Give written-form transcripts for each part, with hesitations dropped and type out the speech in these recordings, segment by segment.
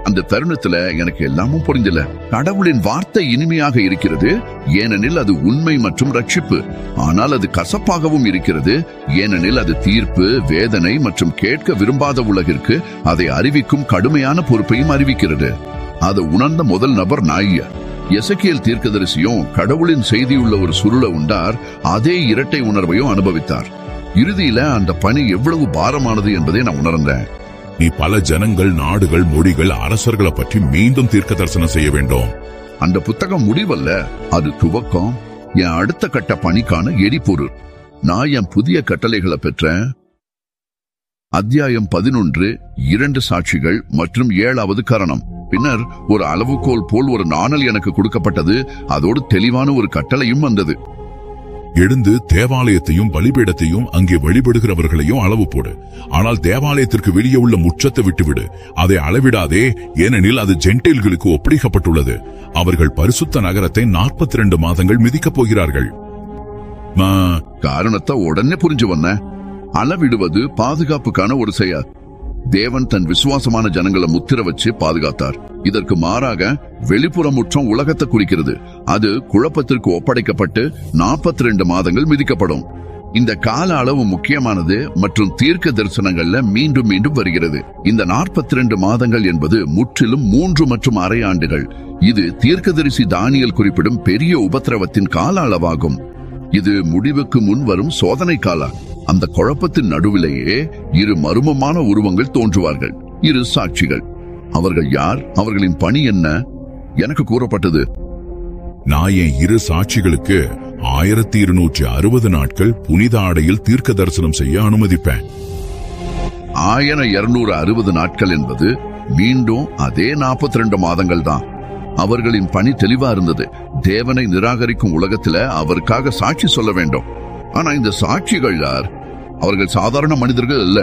அந்த தருணத்துல எனக்கு எல்லாமும் புரிஞ்சல. கடவுளின் வார்த்தை இனிமையாக இருக்கிறது, ஏனெனில் அது உண்மை மற்றும் ரட்சிப்பு. ஆனால் அது கசப்பாகவும் இருக்கிறது, ஏனெனில் அது தீர்ப்பு, வேதனை மற்றும் கேட்க விரும்பாத உலகிற்கு அதை அறிவிக்கும் கடுமையான பொறுப்பையும் அறிவிக்கிறது. அதை உணர்ந்த முதல் நபர் நாய்யா. எசேக்கியேல் தீர்க்கதரிசியும் கடவுளின் செய்தியுள்ள ஒரு சுருள உண்டார், அதே இரட்டை உணர்வையும் அனுபவித்தார். இறுதியில அந்த பணி எவ்வளவு பாரமானது என்பதை நான் உணர்ந்தேன். நீ பல ஜனங்கள், நாடுகள், மொழிகள், அரசர்களை பற்றி மீண்டும் தீர்க்க தரிசனம் செய்ய வேண்டும். அந்த புத்தகம் முடிவல்ல, அது துவக்கம். என் அடுத்த கட்ட பணிக்கான எரிபொருள். நான் என் புதிய கட்டளைகளை பெற்றேன். அத்தியாயம் 11, 2 சாட்சிகள் மற்றும் 7வது கரணம். பின்னர் ஒரு அளவுகோல் போல் ஒரு நாணல் எனக்கு கொடுக்கப்பட்டது. அதோடு தெளிவான ஒரு கட்டளையும் வந்தது. எழுந்து தேவாலயத்தையும் பலிபீடத்தையும் அங்கே வழிபடுகிறவர்களையும் அளவு போடு. ஆனால் தேவாலயத்திற்கு வெளியே உள்ள முற்றத்தை விட்டுவிடு. அதை அளவிடாதே, ஏனெனில் அது ஜென்டைல்களுக்கு ஒப்படைக்கப்பட்டுள்ளது. அவர்கள் பரிசுத்த நகரத்தை 42 மாதங்கள் மிதிக்கப் போகிறார்கள். காரணத்தை உடனே புரிஞ்சு வந்த. அளவிடுவது பாதுகாப்புக்கான ஒரு செயல். தேவன் தன் விசுவாசமான ஜனங்களை முத்திர வச்சு பாதுகாத்தார். இதற்கு மாறாக வெளிப்புற முற்றம் உலகத்தை குறிக்கிறது. அது குழப்பத்திற்கு ஒப்படைக்கப்பட்டு 42 மாதங்கள் மிதிக்கப்படும். இந்த கால அளவு முக்கியமானது மற்றும் தீர்க்க தரிசனங்கள்ல மீண்டும் மீண்டும் வருகிறது. இந்த 42 மாதங்கள் என்பது முற்றிலும் 3 மற்றும் அரை ஆண்டுகள். இது தீர்க்கதரிசி தானியேல் குறிப்பிடும் பெரிய உபத்திரவத்தின் கால அளவாகும். இது முடிவுக்கு முன் வரும் சோதனை காலம். அந்த குழப்பத்தின் நடுவிலேயே 2 மர்மமான உருவங்கள் தோன்றுவார்கள். 2 சாட்சிகள். அவர்கள் யார்? அவர்களின் பணி என்ன? எனக்கு கூறப்பட்டது, நான் என் 2 சாட்சிகளுக்கு 1260 நாட்கள் புனித ஆடையில் தீர்க்க தரிசனம் செய்ய அனுமதிப்பேன். 1260 நாட்கள் என்பது மீண்டும் அதே 42 மாதங்கள் தான். அவர்களின் பணி தெளிவா இருந்தது. தேவனை நிராகரிக்கும் உலகத்துல அவருக்காக சாட்சி சொல்ல வேண்டும். ஆனா இந்த சாட்சிகள் யார்? அவர்கள் சாதாரண மனிதர்கள் அல்ல.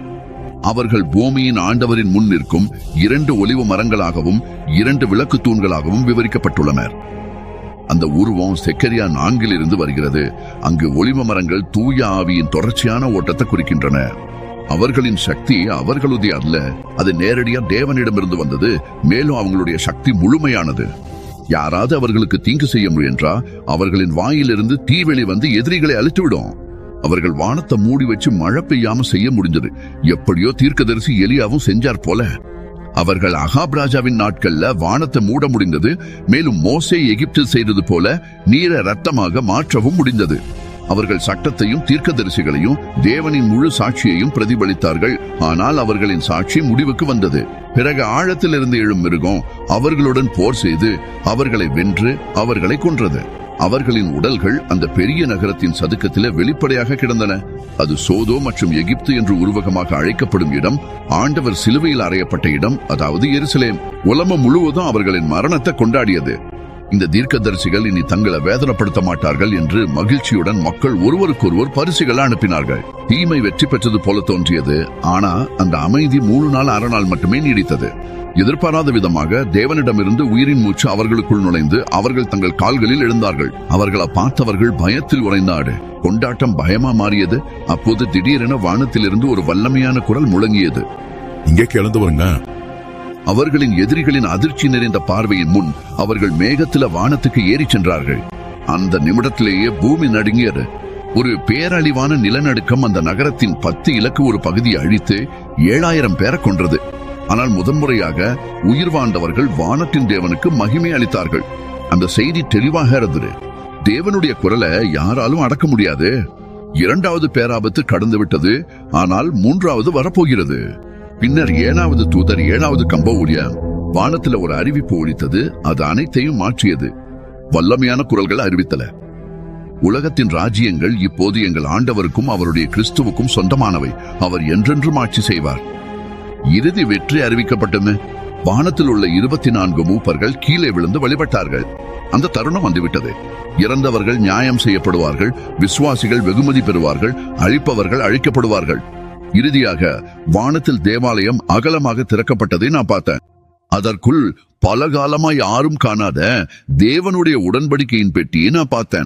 அவர்கள் பூமியின் ஆண்டவரின் முன் நிற்கும் 2 ஒலிவ மரங்களாகவும் 2 விளக்கு தூண்களாகவும் விவரிக்கப்பட்டுள்ளனர். அந்த உருவம் செக்கரியா 4 இருந்து வருகிறது. அங்கு ஒலிவ மரங்கள் தூய ஆவியின் தொடர்ச்சியான ஓட்டத்தை குறிக்கின்றன. அவர்களின் சக்தி அவர்களுடைய அல்ல, அது நேரடியா தேவனிடமிருந்து வந்தது. மேலும் அவங்களுடைய சக்தி முழுமையானது. யாராவது அவர்களுக்கு தீங்கு செய்ய முயன்றா அவர்களின் வாயிலிருந்து தீவெளி வந்து எதிரிகளை அழித்துவிடும். அவர்கள் வானத்தை மூடி வச்சு மழை பெய்யாம செய்ய முடிஞ்சது. எப்படியோ தீர்க்கதரிசி எலியாவும் செஞ்சார் போல. அவர்கள் அகாப் ராஜாவின் நாட்கள்ல வானத்தை மூட முடிந்தது. மேலும் மோசே எகிப்தில் செய்தது போல நீரை இரத்தமாக மாற்றவும் முடிந்தது. அவர்கள் சட்டத்தையும் தீர்க்கதரிசிகளையும் தேவனின் முழு சாட்சியையும் பிரதிபலித்தார்கள். ஆனால் அவர்களின் சாட்சி முடிவுக்கு வந்தது. பிறகு ஆழத்திலிருந்து எழும் மிருகம் அவர்களுடன் போர் செய்து அவர்களை வென்று அவர்களை கொன்றது. அவர்களின் உடல்கள் அந்த பெரிய நகரத்தின் சதுக்கத்திலே வெளிப்படையாக கிடந்தன. அது சோதோ மற்றும் எகிப்து என்று உருவகமாக அழைக்கப்படும் இடம். ஆண்டவர் சிலுவையில் அறையப்பட்ட இடம், அதாவது எருசலேம். உலகம் முழுவதும் அவர்களின் மரணத்தை கொண்டாடியது. இந்த தீர்க்கதரிசிகள் இனி தங்களை வேதனைப்படுத்த மாட்டார்கள் என்று மகிழ்ச்சியுடன் மக்கள் ஒருவருக்கொருவர் பரிசுகளை அனுப்பினார்கள். தீமை வெற்றி பெற்றது போல தோன்றியது. ஆனா அந்த அமைதி 3 நாள் 1/2 நாள் மட்டுமே நீடித்தது. எதிர்பாராத விதமாக தேவனிடமிருந்து உயிரின் மூச்சு அவர்களுக்குள் நுழைந்து அவர்கள் தங்கள் கால்களில் எழுந்தார்கள். அவர்களை பார்த்தவர்கள் பயத்தில் உறைந்தாடு. கொண்டாட்டம் பயமா மாறியது. அப்போது திடீரென வானத்திலிருந்து ஒரு வல்லமையான குரல் முழங்கியது, இங்கே கிளந்து வருங்க. அவர்களின் எதிரிகளின் அதிர்ச்சி நிறைந்த பார்வையின் முன் அவர்கள் மேகத்தில வானத்துக்கு ஏறி சென்றார்கள். அந்த நிமிடத்திலேயே பூமி நடுங்கியது. ஒரு பேரழிவான நிலநடுக்கம் அந்த நகரத்தின் 10 இலக்கு ஒரு பகுதியை அழித்து 7000 பேரை கொன்றது. ஆனால் முதன்முறையாக உயிர் வாழ்ந்தவர்கள் வானத்தின் தேவனுக்கு மகிமை அளித்தார்கள். அந்த செய்தி தெளிவாக இருந்தது. தேவனுடைய குரலை யாராலும் அடக்க முடியாது. 2வது பேராபத்து கடந்து விட்டது. ஆனால் 3வது வரப்போகிறது. பின்னர் 7வது தூதர் 7வது கம்ப ஊழிய வானத்துல ஒரு அறிவிப்பு ஒலித்தது. அது அனைத்தையும் மாற்றியது. வல்லமையான குரல்கள் அறிவித்தல, உலகத்தின் ராஜ்யங்கள் இப்போது எங்கள் ஆண்டவருக்கும் அவருடைய கிறிஸ்துவுக்கும் சொந்தமானவை. அவர் என்றென்றும் ஆட்சி செய்வார். இறுதி வெற்றி அறிவிக்கப்பட்டது. வானத்தில் உள்ள 24 மூப்பர்கள் கீழே விழுந்து வழிபட்டார்கள். அந்த தருணம் வந்துவிட்டது. இறந்தவர்கள் நியாயம் செய்யப்படுவார்கள். விசுவாசிகள் வெகுமதி பெறுவார்கள். அழிப்பவர்கள் அழிக்கப்படுவார்கள். இறுதியாக வானத்தில் தேவாலயம் அகலமாக திறக்கப்பட்டதை நான் பார்த்தேன். அதற்குள் பல காலமா யாரும் காணாத தேவனுடைய உடன்படிக்கையின் பெட்டியை நான் பார்த்தேன்.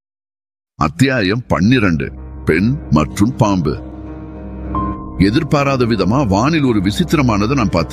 அத்தியாயம் 12. பெண் மற்றும் பாம்பு. எதிர்பாராத விதமா வானில் ஒரு விசித்திரமானதை நான் பார்த்தேன்.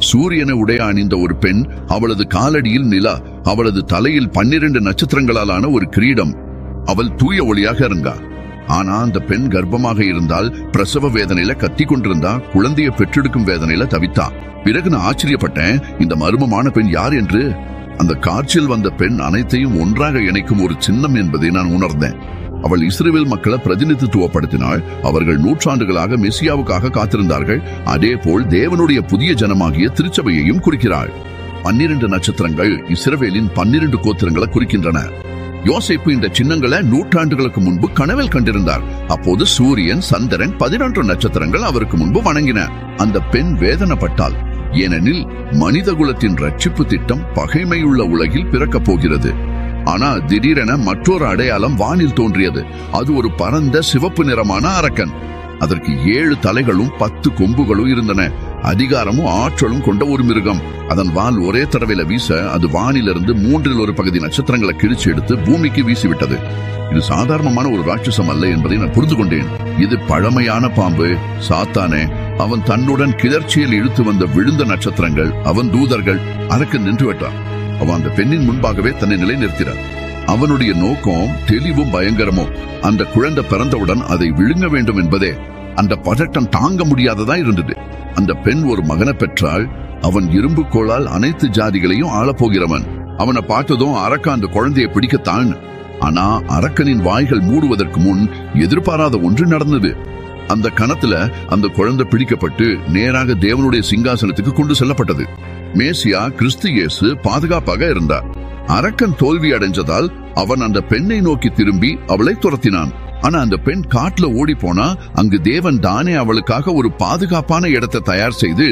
சூரியனை உடைய அணிந்த ஒரு பெண், அவளது காலடியில் நிலா, அவளது தலையில் 12 நட்சத்திரங்களாலான ஒரு கிரீடம். அவள் தூய ஒளியாக இருந்தா. ஆனா அந்த பெண் கர்ப்பமாக இருந்தால், பிரசவ வேதனையில கத்தி கொண்டிருந்தா, குழந்தையை பெற்றெடுக்கும் வேதனையில தவித்தா. பிறகு நான் ஆச்சரியப்பட்டேன், இந்த மர்மமான பெண் யார் என்று. அந்த காட்சியில் வந்த பெண் அனைத்தையும் ஒன்றாக இணைக்கும் ஒரு சின்னம் என்பதை நான் உணர்ந்தேன். அவள் இஸ்ரவேல் மக்களை பிரதிநிதித்துவப்படுத்தினாள். அவர்கள் நூற்றாண்டுகளாக மெசியாவுக்காக காத்திருந்தார்கள். அதே போல் தேவனுடைய புதிய ஜனமாகிய திருச்சபையையும் குறிக்கிறாள். 12 நட்சத்திரங்கள் இஸ்ரவேலின் 12 கோத்திரங்களை குறிக்கின்றன. யோசேப்பு இந்த சின்னங்களை நூற்றாண்டுகளுக்கு முன்பு கனவில் கண்டிருந்தார். அப்போது சூரியன், சந்திரன், 11 நட்சத்திரங்கள் அவருக்கு முன்பு வணங்கின. அந்த பெண் வேதனைப்பட்டாள். ஏனெனில் மனித குலத்தின் ரட்சிப்பு திட்டம் பகைமையுள்ள உலகில் பிறக்கப் போகிறது. ஆனா திடீரென மற்றொரு அடையாளம் வானில் தோன்றியது. அது ஒரு பரந்த சிவப்பு நிறமான அரக்கன். அதற்கு 7 தலைகளும் 10 கொம்புகளும் இருந்தன. அதிகாரமும் ஆற்றலும் கொண்ட ஒரு மிருகம். அதன் வால் ஒரே தடவையில வீச அது வானிலிருந்து 1/3 பகுதி நட்சத்திரங்களை கிழிச்சு எடுத்து பூமிக்கு வீசிவிட்டது. இது சாதாரணமான ஒரு ராட்சசம் அல்ல என்பதை நான் புரிந்து கொண்டேன். இது பழமையான பாம்பு, சாத்தானே. அவன் தன்னுடன் கிளர்ச்சியில் இழுத்து வந்த விழுந்த நட்சத்திரங்கள், அவன் தூதர்கள். அரக்கன் நின்று விட்டான். அவன் அந்த பெண்ணின் முன்பாகவே தன்னை நிலைநிறுத்தினார். அவனுடைய நோக்கம் தெளிவும் பயங்கரமும். அந்த குழந்தை பிறந்தவுடன் அதை விழுங்க வேண்டும் என்பதே. அந்த பதட்டம் தாங்க முடியாததா இருந்தது. அந்த பெண் ஒரு மகனை பெற்றாள். அவன் இரும்பு கோளால் அனைத்து ஜாதிகளையும் ஆளப்போகிறவன். அவனை பார்த்ததும் அரக்கன் அந்த குழந்தையை பிடிக்கத்தான். ஆனா அரக்கனின் வாய்கள் மூடுவதற்கு முன் எதிர்பாராத ஒன்று நடந்தது. அந்த கணத்துல அந்த குழந்தை பிடிக்கப்பட்டு நேராக தேவனுடைய சிங்காசனத்துக்கு கொண்டு செல்லப்பட்டது. மேசியா கிறிஸ்து இயேசு பாதுகாப்பாக இருந்தார். அரக்கன் தோல்வி அடைஞ்சதால் அவன் அந்த பெண்ணை நோக்கி திரும்பி அவளை துரத்தினான். ஆனா அந்த பெண் காட்டுல ஓடி போனா, அங்கு தேவன் தானே அவளுக்காக ஒரு பாதுகாப்பான இடத்தை தயார் செய்து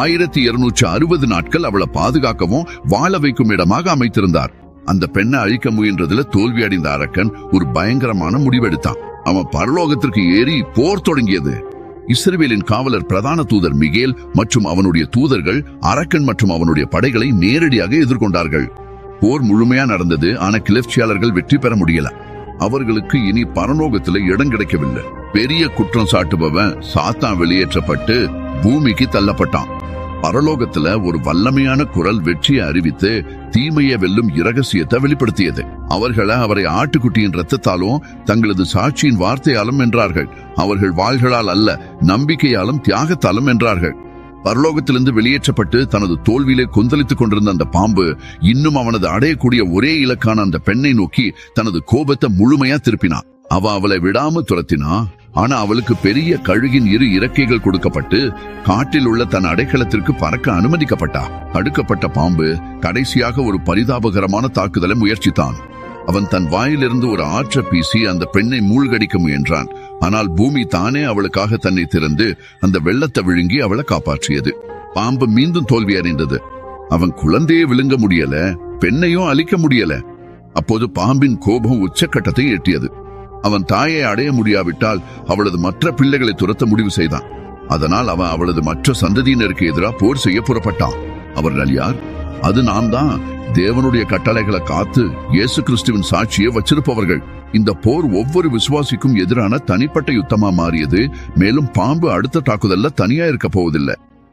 1260 நாட்கள் அவளை பாதுகாக்கவும் வாழ வைக்கும் இடமாக அமைத்திருந்தார். அந்த பெண்ணை அழிக்க முயன்றதுல தோல்வி அடைந்த அரக்கன் ஒரு பயங்கரமான முடிவெடுத்தான். அவன் பரலோகத்திற்கு ஏறி போர் தொடங்கியது. இஸ்ரவேலின் காவலர் பிரதான தூதர் மிகேல் மற்றும் அவனுடைய தூதர்கள் அரக்கன் மற்றும் அவனுடைய படைகளை நேரடியாக எதிர்கொண்டார்கள். போர் முழுமையா நடந்தது. ஆனா கிளர்ச்சியாளர்கள் வெற்றி பெற முடியல. அவர்களுக்கு இனி பரலோகத்துல இடம் கிடைக்கவில்லை. பெரிய குற்றம் சாட்டுபவன் சாத்தான் வெளியேற்றப்பட்டு பூமிக்கு தள்ளப்பட்டான். பரலோகத்துல ஒரு வல்லமையான குரல் வெற்றியை அறிவித்து தீமையை வெல்லும் இரகசியத்தை வெளிப்படுத்தியது. அவரை ஆட்டுக்குட்டியின் இரத்தத்தாலும் தங்களது சாட்சியின் வார்த்தையாலும் வென்றார்கள். அவர்கள் வாள்களால் அல்ல, நம்பிக்கையாலும் தியாகத்தாலும் வென்றார்கள். பரலோகத்திலிருந்து வெளியேற்றப்பட்டு தனது தோல்வியிலே கொந்தளித்துக் கொண்டிருந்த அந்த பாம்பு இன்னும் அவனது அடையக்கூடிய ஒரே இலக்கான அந்த பெண்ணை நோக்கி தனது கோபத்தை முழுமையா திருப்பினான். அவளை விடாம துரத்தினா. ஆனா அவளுக்கு பெரிய கழுகின் 2 இறக்கைகள் கொடுக்கப்பட்டு காட்டில் உள்ள தன் அடைக்கலத்திற்கு பறக்க அனுமதிக்கப்பட்டா. தடுக்கப்பட்ட பாம்பு கடைசியாக ஒரு பரிதாபகரமான தாக்குதலை முயற்சித்தான். அவன் தன் வாயிலிருந்து ஒரு ஆற்ற பீசி அந்த பெண்ணை மூழ்கடிக்க முயன்றான். ஆனால் பூமி தானே அவளுக்காக தன்னை திறந்து அந்த வெள்ளத்தை விழுங்கி அவளை காப்பாற்றியது. பாம்பு மீண்டும் தோல்வி அடைந்தது. அவன் குழந்தையை விழுங்க முடியல, பெண்ணையும் அழிக்க முடியல. அப்போது பாம்பின் கோபம் உச்சக்கட்டத்தை எட்டியது. அவன் தாயை அடைய முடியாவிட்டால் அவளது மற்ற பிள்ளைகளை துரத்த முடிவு செய்தான். அதனால் அவன் அவளது மற்ற சந்ததியினருக்கு எதிராக போர் செய்ய புறப்பட்டான். அவர்கள் யார்? அது நாம் தான். தேவனுடைய கட்டளைகளை காத்து இயேசு கிறிஸ்துவின் சாட்சியை வச்சிருப்பவர்கள். இந்த போர் ஒவ்வொரு விசுவாசிக்கும் எதிரான தனிப்பட்ட யுத்தமா மாறியது. மேலும் பாம்பு அடுத்த தாக்குதல்ல தனியா இருக்க போவதில்லை.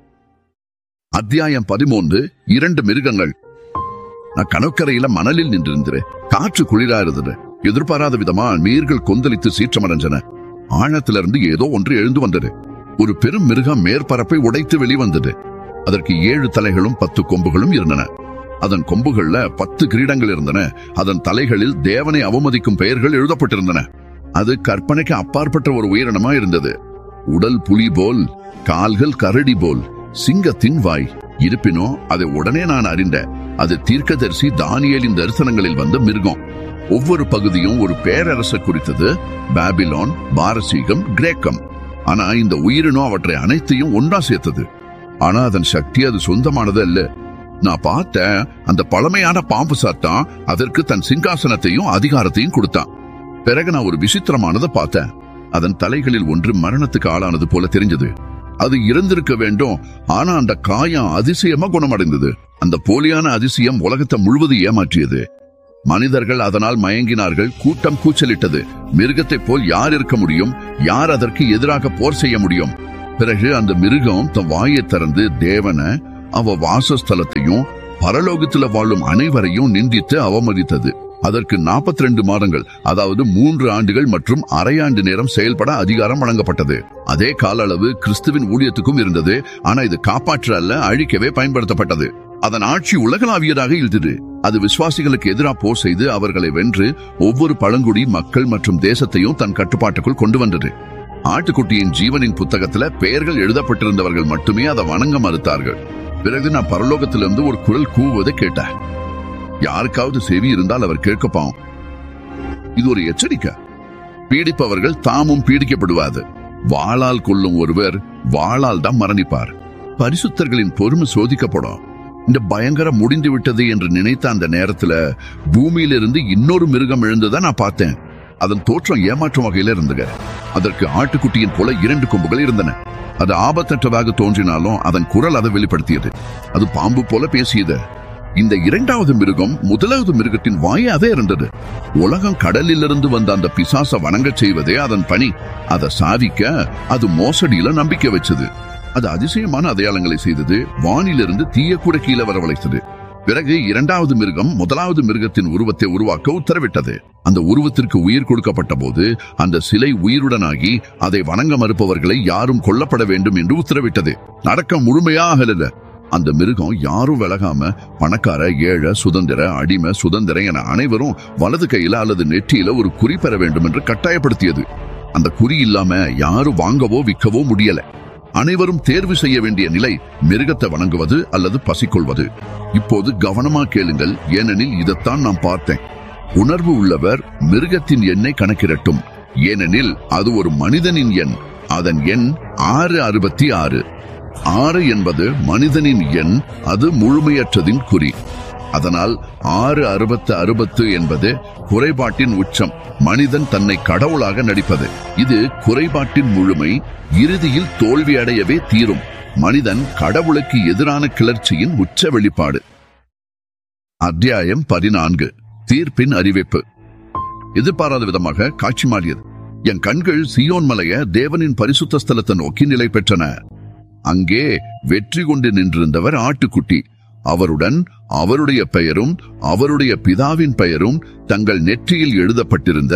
அத்தியாயம் 13. 2 மிருகங்கள். நான் கடற்கரையில மணலில் நின்றிருந்தேன். காற்று குளிரா இருந்தது. எதிர்பாராத விதமா நீர்கள் கொந்தளித்து சீற்றமடைஞ்சன. ஆழத்திலிருந்து ஏதோ ஒன்று எழுந்து வந்தது. ஒரு பெரும் மிருகம் மேற்பரப்பை உடைத்து வெளிவந்தது. அதற்கு 7 தலைகளும் 10 கொம்புகளும் இருந்தன. அதன் கொம்புகள்ல 10 கிரீடங்கள் இருந்தன. அதன் தலைகளில் தேவனை அவமதிக்கும் பெயர்கள் எழுதப்பட்டிருந்தன. அது கற்பனைக்கு அப்பாற்பட்ட ஒரு உயிரினமா இருந்தது. உடல் புலி போல், கால்கள் கரடி போல், சிங்கத்தின் வாய். இருப்பினும் அதை உடனே நான் அறிந்தேன். அது தீர்க்கதரிசி தானியேலின் தரிசனங்களில் வந்த மிருகம். ஒவ்வொரு பகுதியும் ஒரு பேரரசு குறித்தது. பாபிலோன், பாரசீகம், கிரேக்கம். ஆனா இந்த உயிரினம் அவற்றை அனைத்தையும் ஒன்றா சேர்த்தது. ஆனா அதன் சக்தி அது சொந்தமானது அல்ல. நான் பார்த்தேன், அந்த பழமையான பாம்பு சாத்தான் அதற்கு தன் சிங்காசனத்தையும் அதிகாரத்தையும் கொடுத்தான். பிறகு நான் ஒரு விசித்திரமானதை பார்த்தேன். அதன் தலைகளில் ஒன்று மரணத்துக்கு ஆளானது போல தெரிஞ்சது. அது இறந்திருக்க வேண்டும். ஆனா அந்த காயம் அதிசயமா குணமடைந்தது. அந்த போலியான அதிசயம் உலகத்தை முழுவதும் ஏமாற்றியது. மனிதர்கள் அதனால் மயங்கினார்கள். கூட்டம் கூச்சலிட்டது. மிருகத்தை போல் யார் இருக்க முடியும்? யார் அதற்கு எதிராக போர் செய்ய முடியும்? பிறகு அந்த மிருகம் தன் வாயை திறந்து தேவனை, அவ வாசஸ்தலத்தையும் பரலோகத்துல வாழும் அனைவரையும் நிந்தித்து அவமதித்தது. அதற்கு 42 மாதங்கள், அதாவது 3 ஆண்டுகள் மற்றும் அரையாண்டு நேரம் செயல்பட அதிகாரம் வழங்கப்பட்டது. அதே கால அளவு கிறிஸ்துவின் ஊழியத்துக்கும் இருந்தது. ஆனா இது காப்பாற்ற அல்ல, அழிக்கவே பயன்படுத்தப்பட்டது. அதன் ஆட்சி உலகளாவியதாக இருந்தது. அது விசுவாசிகளுக்கு எதிராக போர் செய்து அவர்களை வென்று ஒவ்வொரு பழங்குடி மக்கள் மற்றும் தேசத்தையும் தன் கட்டுப்பாட்டுக்குள் கொண்டு வந்தது. ஆட்டுக்குட்டியின் ஜீவனின் புத்தகத்துல பெயர்கள் எழுதப்பட்டிருந்தவர்கள் மட்டுமே அதை வணங்க மறுத்தார்கள். பிறகு நான் பரலோகத்திலிருந்து ஒரு குரல் கூவுவதை கேட்டேன். யாருக்காவது செவி இருந்தால் அவர் கேட்கப்பாம். இது ஒரு எச்சரிக்கை. பீடிப்பவர்கள் தாமும் பீடிக்கப்படுவாது. வாளால் கொல்லும் ஒருவர் வாளால் தான் மரணிப்பார். பரிசுத்தர்களின் பொறுமை சோதிக்கப்படும். இந்த பயங்கரம் முடிந்து விட்டது என்று நினைத்த அந்த நேரத்துல பூமியிலிருந்து இன்னொரு மிருகம் எழுந்ததை நான் பார்த்தேன். அதன் தோற்றம் ஏமாற்றும் வகையில இருந்தது. அதற்கு ஆட்டுக்குட்டியின் போல 2 கொம்புகள் இருந்தன. அது ஆபத்தற்றதாக தோன்றினாலும் அதன் குரல் அதை வெளிப்படுத்தியது. அது பாம்பு போல பேசியது. இந்த 2வது மிருகம் 1வது மிருகத்தின் வாயாவே இருந்தது. உலகம் கடலிலிருந்து வந்த அந்த பிசாச வணங்க செய்வதே அதன் பணி. அதை சாதிக்க அது மோசடியில நம்பிக்கை வச்சது. அது அதிசயமான அடையாளங்களை செய்தது. வானிலிருந்து தீய கூட கீழே வரவழைத்தது. பிறகு 2வது மிருகம் 1வது மிருகத்தின் உருவத்தை உருவாக்க உத்தரவிட்டது. அந்த உருவத்திற்கு உயிர் கொடுக்கப்பட்ட போது அந்த சிலை உயிருடனாகி அதை வணங்க மறுப்பவர்களை யாரும் கொல்லப்பட வேண்டும் என்று உத்தரவிட்டது. நடக்க முழுமையாக அந்த மிருகம் யாரும் விலகாம பணக்கார, ஏழை, சுதந்திர, அடிமை, சுதந்திர என அனைவரும் வலது கையில அல்லது நெற்றியில ஒரு குறி பெற வேண்டும் என்று கட்டாயப்படுத்தியது. அந்த குறி இல்லாம யாரும் வாங்கவோ விற்கவோ முடியல. அனைவரும் தேர்வு செய்ய வேண்டிய நிலை மிருகத்தை வணங்குவது அல்லது பசிக்கொள்வது. இப்போது கவனமா கேளுங்கள், ஏனெனில் இதைத்தான் நான் பார்த்தேன். உணர்வு உள்ளவர் மிருகத்தின் எண்ணை கணக்கிடட்டும், ஏனெனில் அது ஒரு மனிதனின் எண். அதன் எண் 666. 6 என்பது மனிதனின் எண். அது முழுமையற்றதின் குறி. அதனால் 660 என்பது குறைபாட்டின் உச்சம். மனிதன் தன்னை கடவுளாக நடிப்பது. இது குறைபாட்டின் முழுமை. இறுதியில் தோல்வி அடையவே தீரும். மனிதன் கடவுளுக்கு எதிரான கிளர்ச்சியின் உச்ச வெளிப்பாடு. அத்தியாயம் 14. தீர்ப்பின் அறிவிப்பு. எதிர்பாராத விதமாக காட்சி மாறியது. என் கண்கள் சீயோன் மலைய தேவனின் பரிசுத்த ஸ்தலத்தை நோக்கி நிலை பெற்றன. அங்கே வெற்றி கொண்டு நின்றிருந்தவர் ஆட்டுக்குட்டி. அவருடன் அவருடைய பெயரும் அவருடைய பிதாவின் பெயரும் தங்கள் நெற்றியில் எழுதப்பட்டிருந்த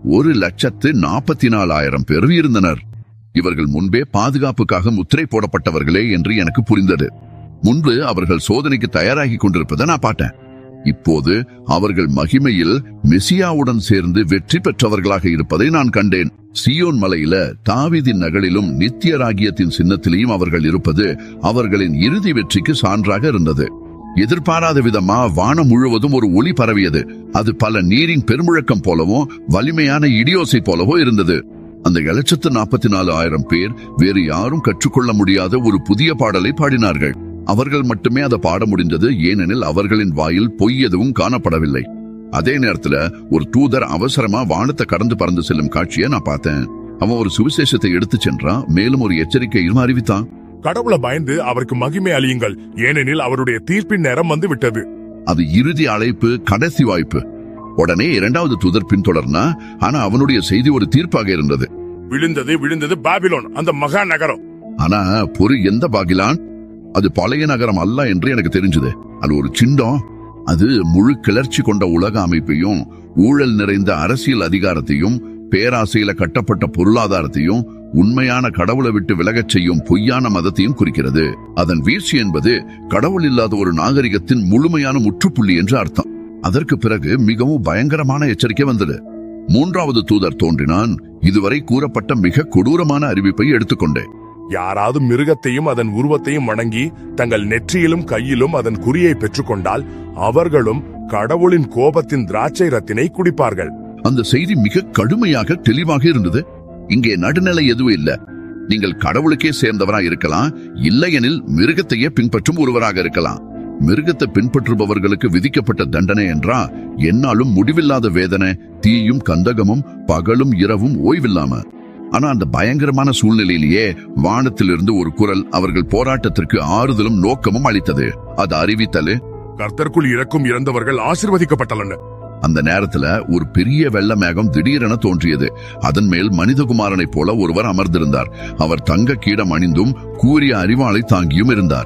1,44,000 பேர் இருந்தனர். இவர்கள் முன்பே பாதுகாப்புக்காக முத்திரை போடப்பட்டவர்களே என்று எனக்கு புரிந்தது. முன்பு அவர்கள் சோதனைக்கு தயாராகி கொண்டிருப்பதை நான் பார்த்தேன். இப்போது அவர்கள் மகிமையில் மெசியாவுடன் சேர்ந்து வெற்றி பெற்றவர்களாக இருப்பதை நான் கண்டேன். சீயோன் மலையில தாவீதின் நகரிலும் நித்திய ராகியத்தின் சின்னத்திலேயும் அவர்கள் இருப்பது அவர்களின் இறுதி வெற்றிக்கு சான்றாக இருந்தது. எதிர்பாராத விதமா வானம் முழுவதும் ஒரு ஒளி பரவியது. அது பல நீரின் பெருமுழக்கம் போலவும் வலிமையான இடியோசை போலவோ இருந்தது. அந்த 1,44,000 பேர் வேறு யாரும் கற்றுக்கொள்ள முடியாத ஒரு புதிய பாடலை பாடினார்கள். அவர்கள் மட்டுமே அதை பாட முடிந்தது, ஏனெனில் அவர்களின் வாயில் பொய் எதுவும் காணப்படவில்லை. அதே நேரத்துல ஒரு தூதர் அவசரமா வானத்தை கடந்து பறந்து செல்லும் காட்சியை நான் பார்த்தேன். அவன் ஒரு சுவிசேஷத்தை எடுத்து சென்றான். மேலும் ஒரு எச்சரிக்கையும் அறிவித்தான். கடவுளை பயந்து அவருக்கு மகிமை அளியுங்கள், ஏனெனில் அவருடைய தீர்ப்பின் நேரம் வந்து விட்டது. அது இறுதி அழைப்பு, கடைசி வாய்ப்பு. உடனே 2வது தூதர் பின்தொடர்னா, ஆனா அவனுடைய செய்தி ஒரு தீர்ப்பாக இருந்தது. விழுந்தது பாபிலோன், அந்த மகா நகரம். ஆனா பொறு, எந்த பாகிலான்? அது பழைய நகரம் அல்ல என்று எனக்கு தெரிஞ்சது. அது ஒரு சின்னம். அது முழு கிளர்ச்சி கொண்ட உலக அமைப்பையும், ஊழல் நிறைந்த அரசியல் அதிகாரத்தையும், பேராசையில கட்டப்பட்ட பொருளாதாரத்தையும், உண்மையான கடவுளை விட்டு விலகச் செய்யும் பொய்யான மதத்தையும் குறிக்கிறது. அதன் வீழ்ச்சி என்பது கடவுள் இல்லாத ஒரு நாகரிகத்தின் முழுமையான முற்றுப்புள்ளி என்று அர்த்தம். அதற்கு பிறகு மிகவும் பயங்கரமான எச்சரிக்கை வந்தது. 3வது தூதர் தோன்றினான். இதுவரை கூறப்பட்ட மிக கொடூரமான அறிவிப்பை எடுத்துக்கொண்டேன். யாராவது மிருகத்தையும் அதன் உருவத்தையும் வணங்கி தங்கள் நெற்றியிலும் கையிலும் அதன் குறியை பெற்றுக்கொண்டால் அவர்களும் கடவுளின் கோபத்தின் திராட்சை ரத்தினை குடிப்பார்கள். அந்த செய்தி மிக கடுமையாக தெளிவாக இருந்தது. இங்கே நடுநிலை எதுவும் இல்ல. நீங்கள் கடவுளுக்கே சேர்ந்தவரா இருக்கலாம், இல்லையெனில் மிருகத்தையே பின்பற்றும் ஒருவராக இருக்கலாம். மிருகத்தை பின்பற்றுபவர்களுக்கு விதிக்கப்பட்ட தண்டனை என்றா என்னாலும் முடிவில்லாத வேதனை, தீயும் கந்தகமும் பகலும் இரவும் ஓய்வில்லாம. ஆனா அந்த பயங்கரமான சூழ்நிலையிலேயே வானத்திலிருந்து ஒரு குரல் அவர்கள் போராட்டத்திற்கு ஆறுதலும் நோக்கமும் அளித்தது. அது அறிவித்தல், கர்த்தருக்குள் இறக்கும் இறந்தவர்கள் ஆசீர்வதிக்கப்பட்டனர். அந்த நேரத்துல ஒரு பெரிய வெள்ள மேகம் திடீரென தோன்றியது. அதன் மேல் மனிதகுமாரனை போல ஒருவர் அமர்ந்திருந்தார். அவர் தங்க கீடம் அணிந்தும் கூரிய அறிவாளை தாங்கியும் இருந்தார்.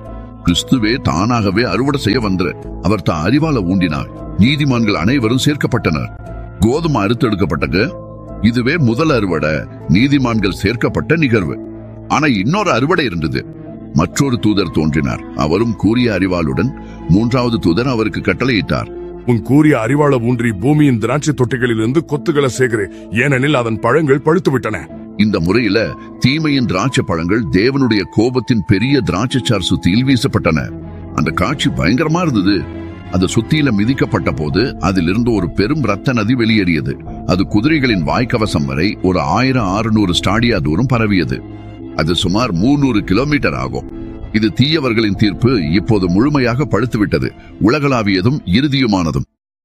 கிறிஸ்துவே தானாகவே அறுவடை செய்ய வந்தார். அவர் தான் அறிவால ஊண்டினார். நீதிமான்கள் அனைவரும் சேர்க்கப்பட்டனர். கோதுமை அறுத்தெடுக்கப்பட்டது. இதுவே முதல் அறுவடை, நீதிமான்கள் சேர்க்கப்பட்ட நிகழ்வு. ஆனா இன்னொரு அறுவடை இருந்தது. மற்றொரு தூதர் தோன்றினார். அவரும் கூறிய அறிவாளுடன். மூன்றாவது தூதர் அவருக்கு கட்டளையிட்டார், உன் கூறிய அறிவாள ஊன்றி பூமியின் திராட்சை தொட்டிகளிலிருந்து கொத்துகளை சேகரு, ஏனெனில் அதன் பழங்கள் பழுத்து விட்டன. இந்த முறையில தீமையின் திராட்சை பழங்கள் தேவனுடைய கோபத்தின் பெரிய திராட்சைச்சார் சுத்தியில் வீசப்பட்டன. அந்த காட்சி பயங்கரமா இருந்தது. அது சுத்தியில மிதிக்கப்பட்ட போது அதிலிருந்து ஒரு பெரும் ரத்த நதி வெளியேறியது. அது குதிரைகளின் வாய்க்கவசம் வரை ஒரு 1600 ஸ்டாடியா தூரம் பரவியது. அது சுமார் 300 கிலோமீட்டர் ஆகும். இது தீயவர்களின் தீர்ப்பு இப்போது முழுமையாக பழுத்துவிட்டது. உலகளாவியதும் இறுதியுமானதும்.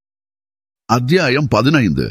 அத்தியாயம் 15.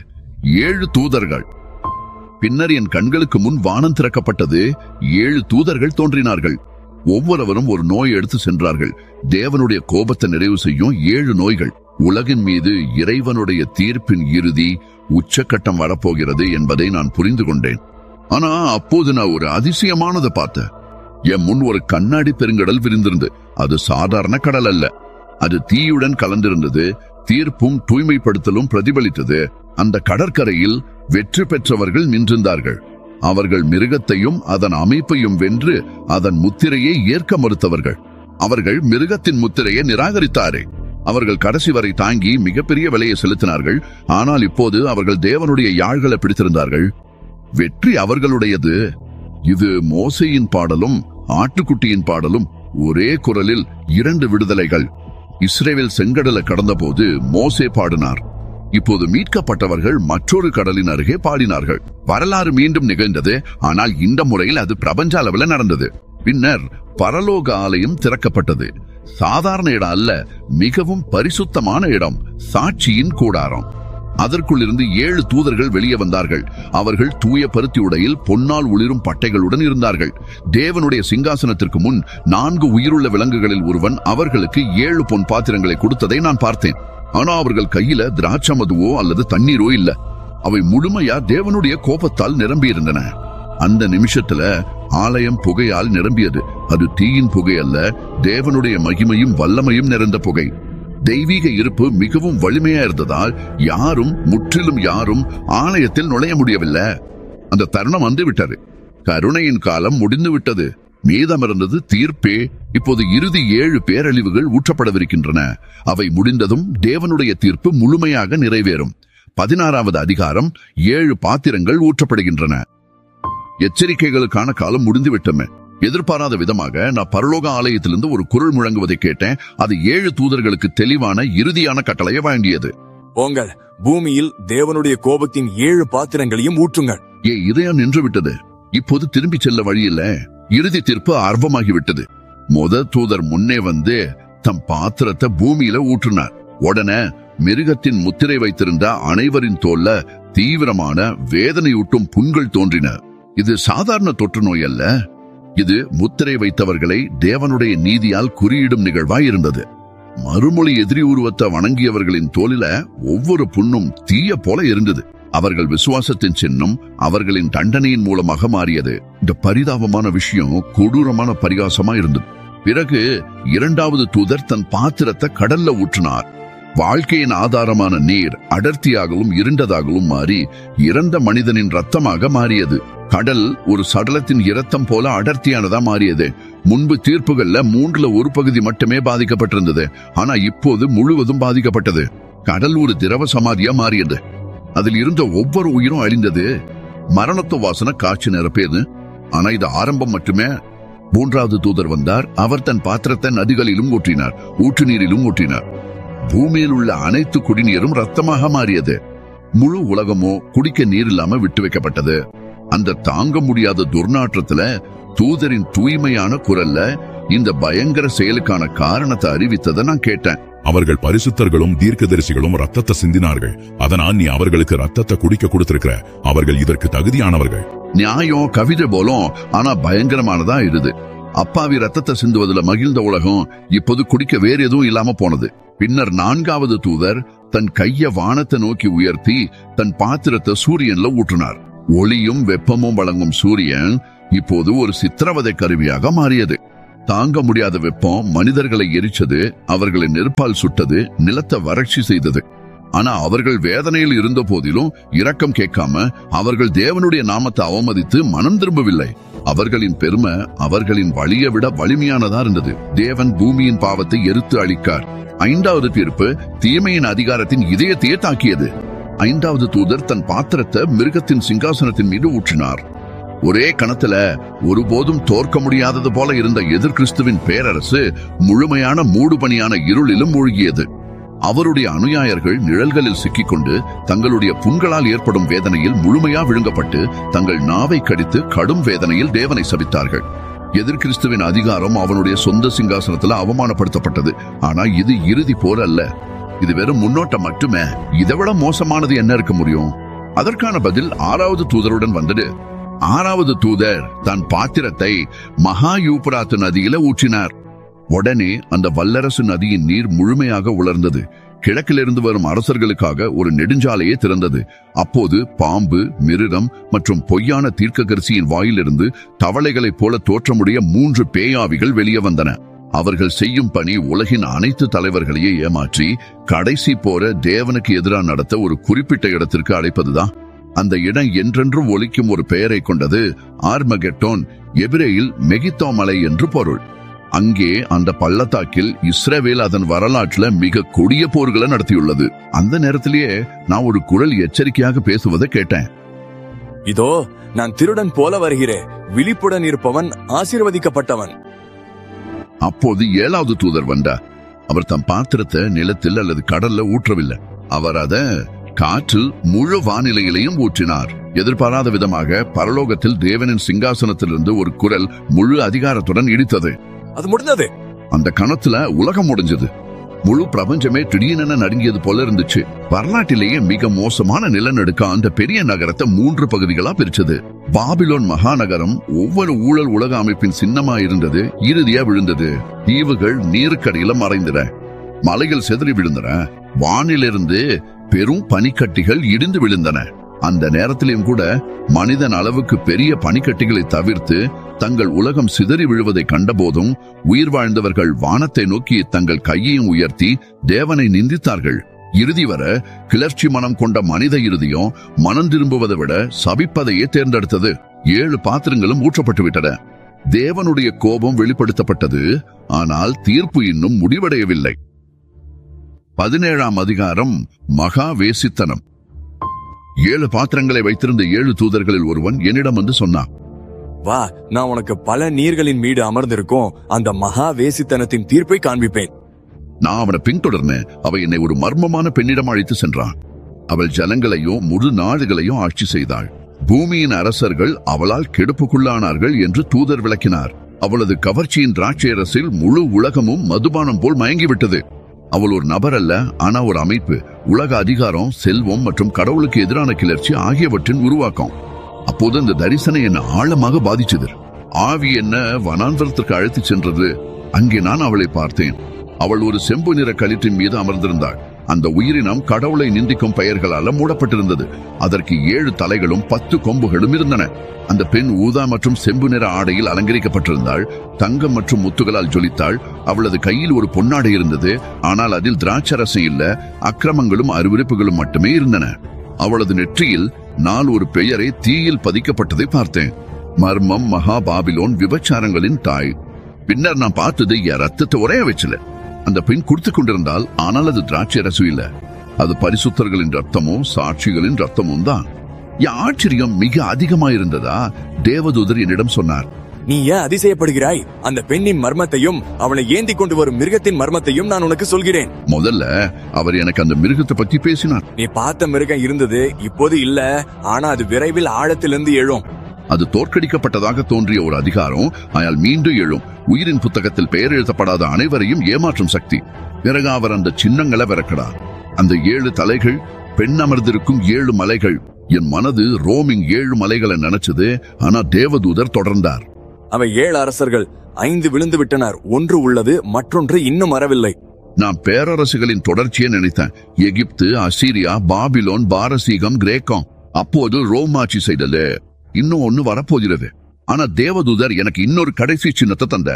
7 தூதர்கள். பின்னர் என் கண்களுக்கு முன் வானம் திறக்கப்பட்டது. 7 தூதர்கள் தோன்றினார்கள். ஒவ்வொருவரும் ஒரு நோய் எடுத்து சென்றார்கள். தேவனுடைய கோபத்தை நிறைவு செய்யும் 7 நோய்கள். உலகின் மீது இறைவனுடைய தீர்ப்பின் இறுதி உச்சக்கட்டம் வரப்போகிறது என்பதை நான் புரிந்து கொண்டேன். ஆனா அப்போது நான் ஒரு அதிசயமானதை பார்த்தேன். என் முன் ஒரு கண்ணாடி பெருங்கடல் விரிந்திருந்து. அது சாதாரண கடல் அல்ல. அது தீயுடன் கலந்திருந்தது. தீர்ப்பும் தூய்மைப்படுத்தலும் பிரதிபலித்தது. அந்த கடற்கரையில் வெற்றி பெற்றவர்கள் நின்றிருந்தார்கள். அவர்கள் மிருகத்தையும் அதன் அமைப்பையும் வென்று அதன் முத்திரையை ஏற்க மறுத்தவர்கள். அவர்கள் மிருகத்தின் முத்திரையை நிராகரித்தாரே. அவர்கள் கடைசி வரை தாங்கி மிகப்பெரிய விலையை செலுத்தினார்கள். ஆனால் இப்போது அவர்கள் தேவனுடைய யாழ்களை பிடித்திருந்தார்கள். வெற்றி அவர்களுடையது. இது மோசேயின் பாடலும் ஆட்டுக்குட்டியின் பாடலும். ஒரே குரலில் 2 விடுதலைகள். இஸ்ரவேல் செங்கடலை கடந்த போது மோசே பாடினார். இப்போது மீட்கப்பட்டவர்கள் மற்றொரு கடலின் அருகே பாடினார்கள். வரலாறு மீண்டும் நிகழ்ந்தது. ஆனால் இந்த முறையில் அது பிரபஞ்ச அளவில் நடந்தது. பின்னர் பரலோக ஆலயம் திறக்கப்பட்டது. சாதாரண இடம் அல்ல, மிகவும் பரிசுத்தமான இடம், சாட்சியின் கூடாரம். அதற்குள் இருந்து 7 தூதர்கள் வெளியே வந்தார்கள். அவர்கள் தூய பருத்தி உடையில் பொன்னால் ஒளிரும் பட்டைகளுடன் இருந்தார்கள். தேவனுடைய சிங்காசனத்திற்கு முன் 4 உயிருள்ள விலங்குகளில் ஒருவன் அவர்களுக்கு 7 பொன் பாத்திரங்களை கொடுத்ததை நான் பார்த்தேன். ஆனா அவர்கள் கையில திராட்சமதுவோ அல்லது தண்ணீரோ இல்ல. அவை முழுமையா தேவனுடைய கோபத்தால் நிரம்பியிருந்தன. அந்த நிமிஷத்துல ஆலயம் புகையால் நிரம்பியது. அது தீயின் புகை அல்ல, தேவனுடைய மகிமையும் வல்லமையும் நிறைந்த புகை. தெய்வீக இருப்பு மிகவும் வலிமையா இருந்ததால் முற்றிலும் யாரும் ஆலயத்தில் நுழைய முடியவில்லை. அந்த தருணம் வந்து விட்டது. கருணையின் காலம் முடிந்து விட்டது. மீதம் இருந்தது தீர்ப்பே. இப்போது இறுதி 7 பேரழிவுகள் ஊற்றப்படவிருக்கின்றன. அவை முடிந்ததும் தேவனுடைய தீர்ப்பு முழுமையாக நிறைவேறும். 16வது அதிகாரம். 7 பாத்திரங்கள் ஊற்றப்படுகின்றன. எச்சரிக்கைகளுக்கான காலம் முடிந்துவிட்டமே. எதிர்பாராத விதமாக நான் பரலோக ஆலயத்திலிருந்து ஒரு குரல் முழங்குவதை கேட்டேன். அது 7 தூதர்களுக்கு தெளிவான இறுதியான கட்டளையை வழங்கியது. போங்கள், பூமியில் தேவனுடைய கோபத்தின் 7 பாத்திரங்களையும் ஊற்றுங்கள். இதயம் நின்று விட்டது. இப்போது திரும்பி செல்ல வழியில்ல. இறுதி தீர்ப்பு ஆர்வமாகிவிட்டது. தூதர் முன்னே வந்து தம் பாத்திரத்தை பூமியில ஊற்றினார். உடனே மிருகத்தின் முத்திரை வைத்திருந்த அனைவரின் தோல்ல தீவிரமான வேதனையூட்டும் புண்கள் தோன்றின. இது சாதாரண தொற்று நோய் அல்ல. இது முத்திரை வைத்தவர்களை தேவனுடைய நீதியால் குறியிடும் நிகழ்வாய் இருந்தது. மறுமொழி எதிரி உருவத்தை வணங்கியவர்களின் தோலில ஒவ்வொரு புண்ணும் தீய போல இருந்தது. அவர்கள் விசுவாசத்தின் சின்னம் அவர்களின் தண்டனையின் மூலமாக மாறியது. இந்த பரிதாபமான விஷயம் கொடூரமான பரிகாசமா இருந்தது. பிறகு 2வது தூதர் தன் பாத்திரத்தை கடல்ல ஊற்றினார். வாழ்க்கையின் ஆதாரமான நீர் அடர்த்தியாகவும் இருண்டதாகவும் மாறி இறந்த மனிதனின் ரத்தமாக மாறியது. கடல் ஒரு சடலத்தின் இரத்தம் போல அடர்த்தியானதா மாறியது. முன்பு தீர்ப்புகள்ல 1/3 பகுதி மட்டுமே பாதிக்கப்பட்டிருந்தது. ஆனா இப்போது முழுவதும் பாதிக்கப்பட்டது. கடல் ஒரு திரவ சமாதியா மாறியது. அதில் இருந்த ஒவ்வொரு உயிரும் அழிந்தது. மரணத்து வாசனை காட்சி நிரப்பியது. ஆனா இது ஆரம்பம் மட்டுமே. 3வது தூதர் வந்தார். அவர் தன் பாத்திரத்தை நதிகளிலும் ஊற்றினார், ஊற்று நீரிலும் ஊற்றினார். பூமியில் உள்ள அனைத்து குடிநீரும் ரத்தமாக மாறியது. முழு உலகமோ குடிக்க நீர் இல்லாம விட்டு வைக்கப்பட்டது. அந்த தாங்க முடியாத துர்நாற்றத்துல தூதரின் தூய்மையான குரல்ல இந்த பயங்கர செயலுக்கான காரணத்தை அறிவித்ததை நான் கேட்டேன். அவர்கள் பரிசுத்தர்களும் தீர்க்கதரிசிகளும் ரத்தத்தை சிந்தினார்கள். அதனால் நீ அவர்களுக்கு ரத்தத்தை குடிக்க கொடுத்திருக்கிற. அவர்கள் இதற்கு தகுதியானவர்கள். நியாயம் கவிதை போலும், ஆனா பயங்கரமானதா இருது. அப்பாவி ரத்தத்தை சிந்துவதில் மகிழ்ந்த உலகம் இப்போது குடிக்க வேற எதுவும் இல்லாம போனது. பின்னர் 4வது தூதர் தன் கைய வானத்தை நோக்கி உயர்த்தி தன் பாத்திரத்தை சூரியன்ல ஊற்றினார். ஒளியும் வெப்பமும் வழங்கும் சூரியன் இப்போது ஒரு சித்திரவதை கருவியாக மாறியது. தாங்க முடியாத வெப்பம் மனிதர்களை எரிச்சது, அவர்களை நெருப்பால் சுட்டது, நிலத்தை வறட்சி செய்தது. ஆனா அவர்கள் வேதனையில் இருந்த போதிலும் இரக்கம் கேட்காம அவர்கள் தேவனுடைய நாமத்தை அவமதித்து மனம் திரும்பவில்லை. அவர்களின் பெருமை அவர்களின் வழியை விட வலிமையானதா இருந்தது. தேவன் பூமியின் பாவத்தை எரித்து அழிக்கார். 5வது தீர்ப்பு தீமையின் அதிகாரத்தின் இதயத்தையே தாக்கியது. 5வது தூதர் தன் பாத்திரத்தை மிருகத்தின் சிங்காசனத்தின் மீது ஊற்றினார். ஒரே கணத்துல ஒருபோதும் தோற்க முடியாதது போல இருந்த எதிர்கிறிஸ்துவின் பேரரசு முழுமையான மூடுபனியான இருளிலும் மூழ்கியது. அவருடைய அனுயாயர்கள் நிழல்களில் சிக்கிக்கொண்டு தங்களுடைய புண்களால் ஏற்படும் வேதனையில் முழுமையா விழுங்கப்பட்டு தங்கள் நாவை கடித்து கடும் வேதனையில் தேவனை சபித்தார்கள். எதிர்கிறிஸ்துவின் அதிகாரம் அவனுடைய சொந்த சிங்காசனத்துல அவமானப்படுத்தப்பட்டது. ஆனா இது இறுதி போர் அல்ல, இது வெறும் முன்னோட்டம் மட்டுமே. இதை விட மோசமானது என்ன இருக்க முடியும்? அதற்கான பதில் 6வது தூதருடன் வந்தது. 6வது தூதர் தன் பாத்திரத்தை மகா யூப்ராத்து நதியில ஊற்றினார். உடனே அந்த வல்லரசு நதியின் நீர் முழுமையாக உலர்ந்தது. கிழக்கிலிருந்து வரும் அரசர்களுக்காக ஒரு நெடுஞ்சாலையே திறந்தது. அப்போது பாம்பு, மிருகம் மற்றும் பொய்யான தீர்க்கதரிசியின் வாயிலிருந்து தவளைகளைப் போல தோற்றமுடைய 3 பேயாவிகள் வெளியே வந்தன. அவர்கள் செய்யும் பணி உலகின் அனைத்து தலைவர்களையே ஏமாற்றி கடைசி போர தேவனுக்கு எதிராக நடத்த ஒரு குறிப்பிட்ட இடத்திற்கு அழைப்பதுதான். அந்த இடம் என்றென்றும் ஒலிக்கும் ஒரு பெயரை கொண்டது, ஆர்மகெட்டோன். எபிரேயில் மெகித்தோ மலை என்று பொருள். அங்கே அந்த பள்ளத்தாக்கில் இஸ்ரவேல் அதன் வரலாற்றுல மிக கொடிய போர்களை நடத்தியுள்ளது. அந்த நேரத்திலேயே நான் ஒரு குரல் எச்சரிக்கையாக பேசுவதை கேட்டேன். இதோ நான் திருடன் போல வருகிறேன், விழிப்புடன் இருப்பவன் ஆசீர்வதிக்கப்பட்டவன். அப்போது 7வது தூதர் வந்தார். அவர் தம் பாத்திரத்தை நிலத்தில் அல்லது கடல்ல ஊற்றவில்லை. அவர் அத காற்றில் முழு வானிலையிலையும் ஊற்றினார். எதிர்பாராத விதமாக பரலோகத்தில் தேவனின் சிங்காசனத்திலிருந்து ஒரு குரல் முழு அதிகாரத்துடன் இடித்தது. அது முடிந்தது. அந்த கணத்துல உலகம் முடிஞ்சது. முழு பிரபஞ்சமே திடீரென நடுங்கியது போல இருந்துச்சு. வரலாற்றிலேயே மிக மோசமான நிலநடுக்க அந்த பெரிய நகரத்தை 3 பகுதிகளா பிரிச்சது. பாபிலோன் மகாநகரம் ஒவ்வொரு ஊழல் உலக அமைப்பின் சின்னமா இருந்தது. இறுதியா விழுந்தது. தீவுகள் நீருக்கடியில மறைந்தன. மலைகள் செதறி விழுந்தன. வானிலிருந்து பெரும் பனிக்கட்டிகள் இடிந்து விழுந்தன. அந்த நேரத்திலும் கூட மனிதன் அளவுக்கு பெரிய பனிக்கட்டிகளை தவிர்த்து தங்கள் உலகம் சிதறி விழுவதை கண்டபோதும் உயிர் வாழ்ந்தவர்கள் வானத்தை நோக்கி தங்கள் கையையும் உயர்த்தி தேவனை நிந்தித்தார்கள். இறுதி வர கிளர்ச்சி மனம் கொண்ட மனித இருதயம் மனம் திரும்புவதை விட சபிப்பதையே தேர்ந்தெடுத்தது. 7 பாத்திரங்களும் ஊற்றப்பட்டு விட்டன. தேவனுடைய கோபம் வெளிப்படுத்தப்பட்டது. ஆனால் தீர்ப்பு இன்னும் முடிவடையவில்லை. 17ஆம் அதிகாரம் மகா வேசித்தனம். 7 பாத்திரங்களை வைத்திருந்த 7 தூதர்களில் ஒருவன் என்னிடம் வந்து சொன்னான், வா, நான் உனக்கு பல நீர்களின் மீது அமர்ந்திருக்கும் அந்த மகா வேசித்தனத்தின் தீர்ப்பை காண்பிப்பேன். நான் அவனை பின்தொடர்ந்தேன். அவ என்னை ஒரு மர்மமான பெண்ணிடம் அழைத்து சென்றான். அவள் ஜனங்களையும் முழு நாடுகளையும் ஆட்சி செய்தாள். பூமியின் அரசர்கள் அவளால் கெடுப்புக்குள்ளானார்கள் என்று தூதர் விளக்கினார். அவளது கவர்ச்சியின் திராட்சையரசில் முழு உலகமும் மதுபானம் போல் மயங்கிவிட்டது. அவள் ஒரு நபர் அல்ல, ஆனா ஒரு அமைப்பு. உலக அதிகாரம், செல்வம் மற்றும் கடவுளுக்கு எதிரான கிளர்ச்சி ஆகியவற்றின் உருவாக்கம். அப்போது அந்த தரிசனம் என்ன ஆழமாக பாதிச்சது. ஆவி என்ன வனாந்தரத்திற்கு அழைத்து சென்றது. அங்கே நான் அவளை பார்த்தேன். அவள் ஒரு செம்பு நிற களிற்றின் மீது அமர்ந்திருந்தாள். அந்த உயிரினம் கடவுளை நிந்திக்கும் பெயர்களால மூடப்பட்டிருந்தது. அதற்கு 7 தலைகளும் 10 கொம்புகளும் இருந்தன. அந்த பெண் ஊதா மற்றும் செம்பு நிற ஆடையில் அலங்கரிக்கப்பட்டிருந்தாள். தங்கம் மற்றும் முத்துகளால் ஜொலித்தாள். அவளது கையில் ஒரு பொன்னாடை இருந்தது. ஆனால் அதில் திராட்சரசம் இல்ல, அக்கிரமங்களும் அருவருப்புகளும் மட்டுமே இருந்தன. அவளது நெற்றியில் நான் ஒரு பெயரை தீயில் பதிக்கப்பட்டதை பார்த்தேன். மர்மம், மகா பாபிலோன், விபச்சாரங்களின் தாய். பின்னர் நான் பார்த்தது என் ரத்தத்தை உரைய வச்சல. அந்த பெண் குடித்துக் கொண்டிருந்தால், ஆனால் அது திராட்சை ரசம் இல்ல. அது பரிசுத்தர்களின் ரத்தமும் சாட்சிகளின் ரத்தமும் தான். என் ஆச்சரியம் மிக அதிகமாயிருந்ததா. தேவதூதர் என்னிடம் சொன்னார், நீ ஏன் அதிசயப்படுகிறாய்? அந்த பெண்ணின் மர்மத்தையும் அவளை ஏந்தி கொண்டு வரும் மிருகத்தின் மர்மத்தையும் நான் உனக்கு சொல்கிறேன். முதல்ல அவர் எனக்கு அந்த மிருகத்தை பற்றி பேசினார். நீ பார்த்த மிருகம் இருந்தது, இப்போது இல்ல. ஆனா அது விரைவில் ஆழத்திலிருந்து எழும். அது தோற்கடிக்கப்பட்டதாக தோன்றிய ஒரு அதிகாரம், ஆனால் மீண்டும் எழும். உயிரின் புத்தகத்தில் பெயர் எழுதப்படாத அனைவரையும் ஏமாற்றும் சக்தி. பிறகு அவர் அந்த சின்னங்களை விரக்கடார். அந்த 7 தலைகள், பெண் அமர்ந்திருக்கும் 7 மலைகள். என் மனது ரோமிங் 7 மலைகளை நினைச்சது. ஆனா தேவதூதர் தொடர்ந்தார், அவை 7 அரசர்கள். 5 விழுந்து விட்டனர், 1 உள்ளது, மற்றொன்று இன்னும் வரவில்லை. நான் பேரரசுகளின் தொடர்ச்சியை நினைத்தேன். எகிப்து, அசீரியா, பாபிலோன், பாரசீகம், கிரேக்கம். அப்போது ரோம் ஆட்சி செய்தது. இன்னும் ஒன்னு வரப்போகிறது. ஆனா தேவதூதர் எனக்கு இன்னொரு கடைசி சின்னத்தை தந்தார்.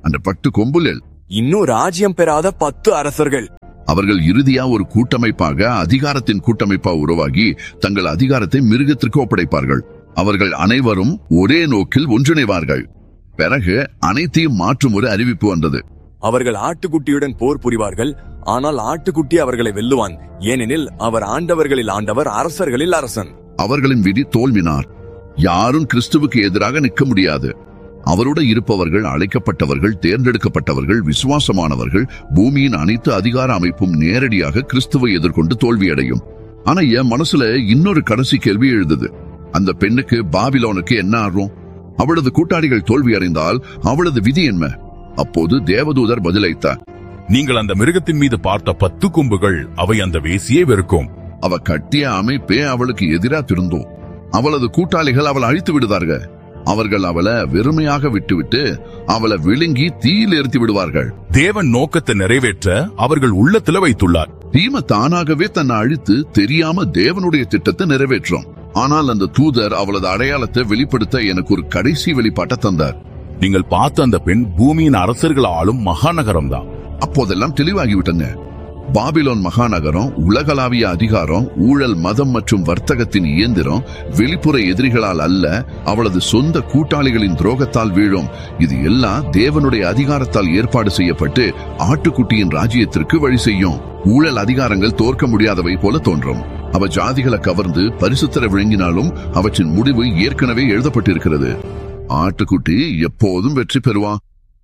அந்த 10 கொம்புகள் இன்னும் ராஜ்யம் பெறாத 10 அரசர்கள். அவர்கள் இறுதியா ஒரு கூட்டமைப்பாக, அதிகாரத்தின் கூட்டமைப்பா உருவாகி தங்கள் அதிகாரத்தை மிருகத்திற்கு ஒப்படைப்பார்கள். அவர்கள் அனைவரும் ஒரே நோக்கில் ஒன்றிணைவார்கள். பிறகு அனைத்தையும் மாற்றும் ஒரு அறிவிப்பு வந்தது. அவர்கள் ஆட்டுக்குட்டியுடன் போர் புரிவார்கள். ஆனால் ஆட்டுக்குட்டி அவர்களை வெல்லுவான். ஏனெனில் அவர் ஆண்டவர்களில் ஆண்டவர், அரசர்களில் அரசன். அவர்களின் விதி தோல்வினார். யாரும் கிறிஸ்துவுக்கு எதிராக நிற்க முடியாது. அவரோட இருப்பவர்கள், அழைக்கப்பட்டவர்கள், தேர்ந்தெடுக்கப்பட்டவர்கள், விசுவாசமானவர்கள், பூமியின் அனைத்து அதிகார அமைப்பும் நேரடியாக கிறிஸ்துவை எதிர்கொண்டு தோல்வியடையும். ஆனா என் மனசுல இன்னொரு கடைசி கேள்வி எழுதுது. அந்த பெண்ணுக்கு, பாபிலோனுக்கு என்ன ஆர்வம்? அவளது கூட்டாளிகள் தோல்வி அடைந்தால் அவளது விதி என்ன? அப்போது தேவதூதர் பதிலளித்தார், நீங்கள் அந்த மிருகத்தின் மீது பார்த்த 10 கொம்புகள் அவை அந்த வேசியை வெறுக்கும். அவ கட்டிய அமைப்பே அவளுக்கு எதிரா திருந்தும். அவளது கூட்டாளிகள் அவளை அழித்து விடுவார்கள். அவர்கள் அவளை வெறுமையாக விட்டுவிட்டு அவளை விழுங்கி தீயில் எரித்து விடுவார்கள். தேவன் நோக்கத்தை நிறைவேற்ற அவர்கள் உள்ளத்துல வைத்துள்ளார். தீமை தானாகவே தன்னை அழித்து தெரியாம தேவனுடைய திட்டத்தை நிறைவேற்றும். ஆனால் அந்த தூதர் அவளது அடையாளத்தை வெளிப்படுத்த எனக்கு ஒரு கடைசி வெளிப்பாட்டை தந்தார். நீங்கள் பார்த்த அந்த பெண் பூமியின் அரசர்கள் ஆளும் மகாநகரம் தான். அப்போதெல்லாம் தெளிவாகிவிட்டங்க. பாபிலோன் மகாநகரம் உலகளாவிய அதிகாரம், ஊழல், மதம் மற்றும் வர்த்தகத்தின் இயந்திரம். வெளிப்புற எதிரிகளால் அல்ல, அவளது சொந்த கூட்டாளிகளின் துரோகத்தால் வீழும். இது எல்லாம் தேவனுடைய அதிகாரத்தால் ஏற்பாடு செய்யப்பட்டு ஆட்டுக்குட்டியின் ராஜ்யத்திற்கு வழி செய்யும். ஊழல் அதிகாரங்கள் தோற்க முடியாதவை போல தோன்றும். அவ ஜாதிகளை கவர்ந்து பரிசுத்தரை விளங்கினாலும் அவற்றின் முடிவு ஏற்கனவே எழுதப்பட்டிருக்கிறது. ஆட்டுக்குட்டி எப்போதும் வெற்றி பெறுவான்.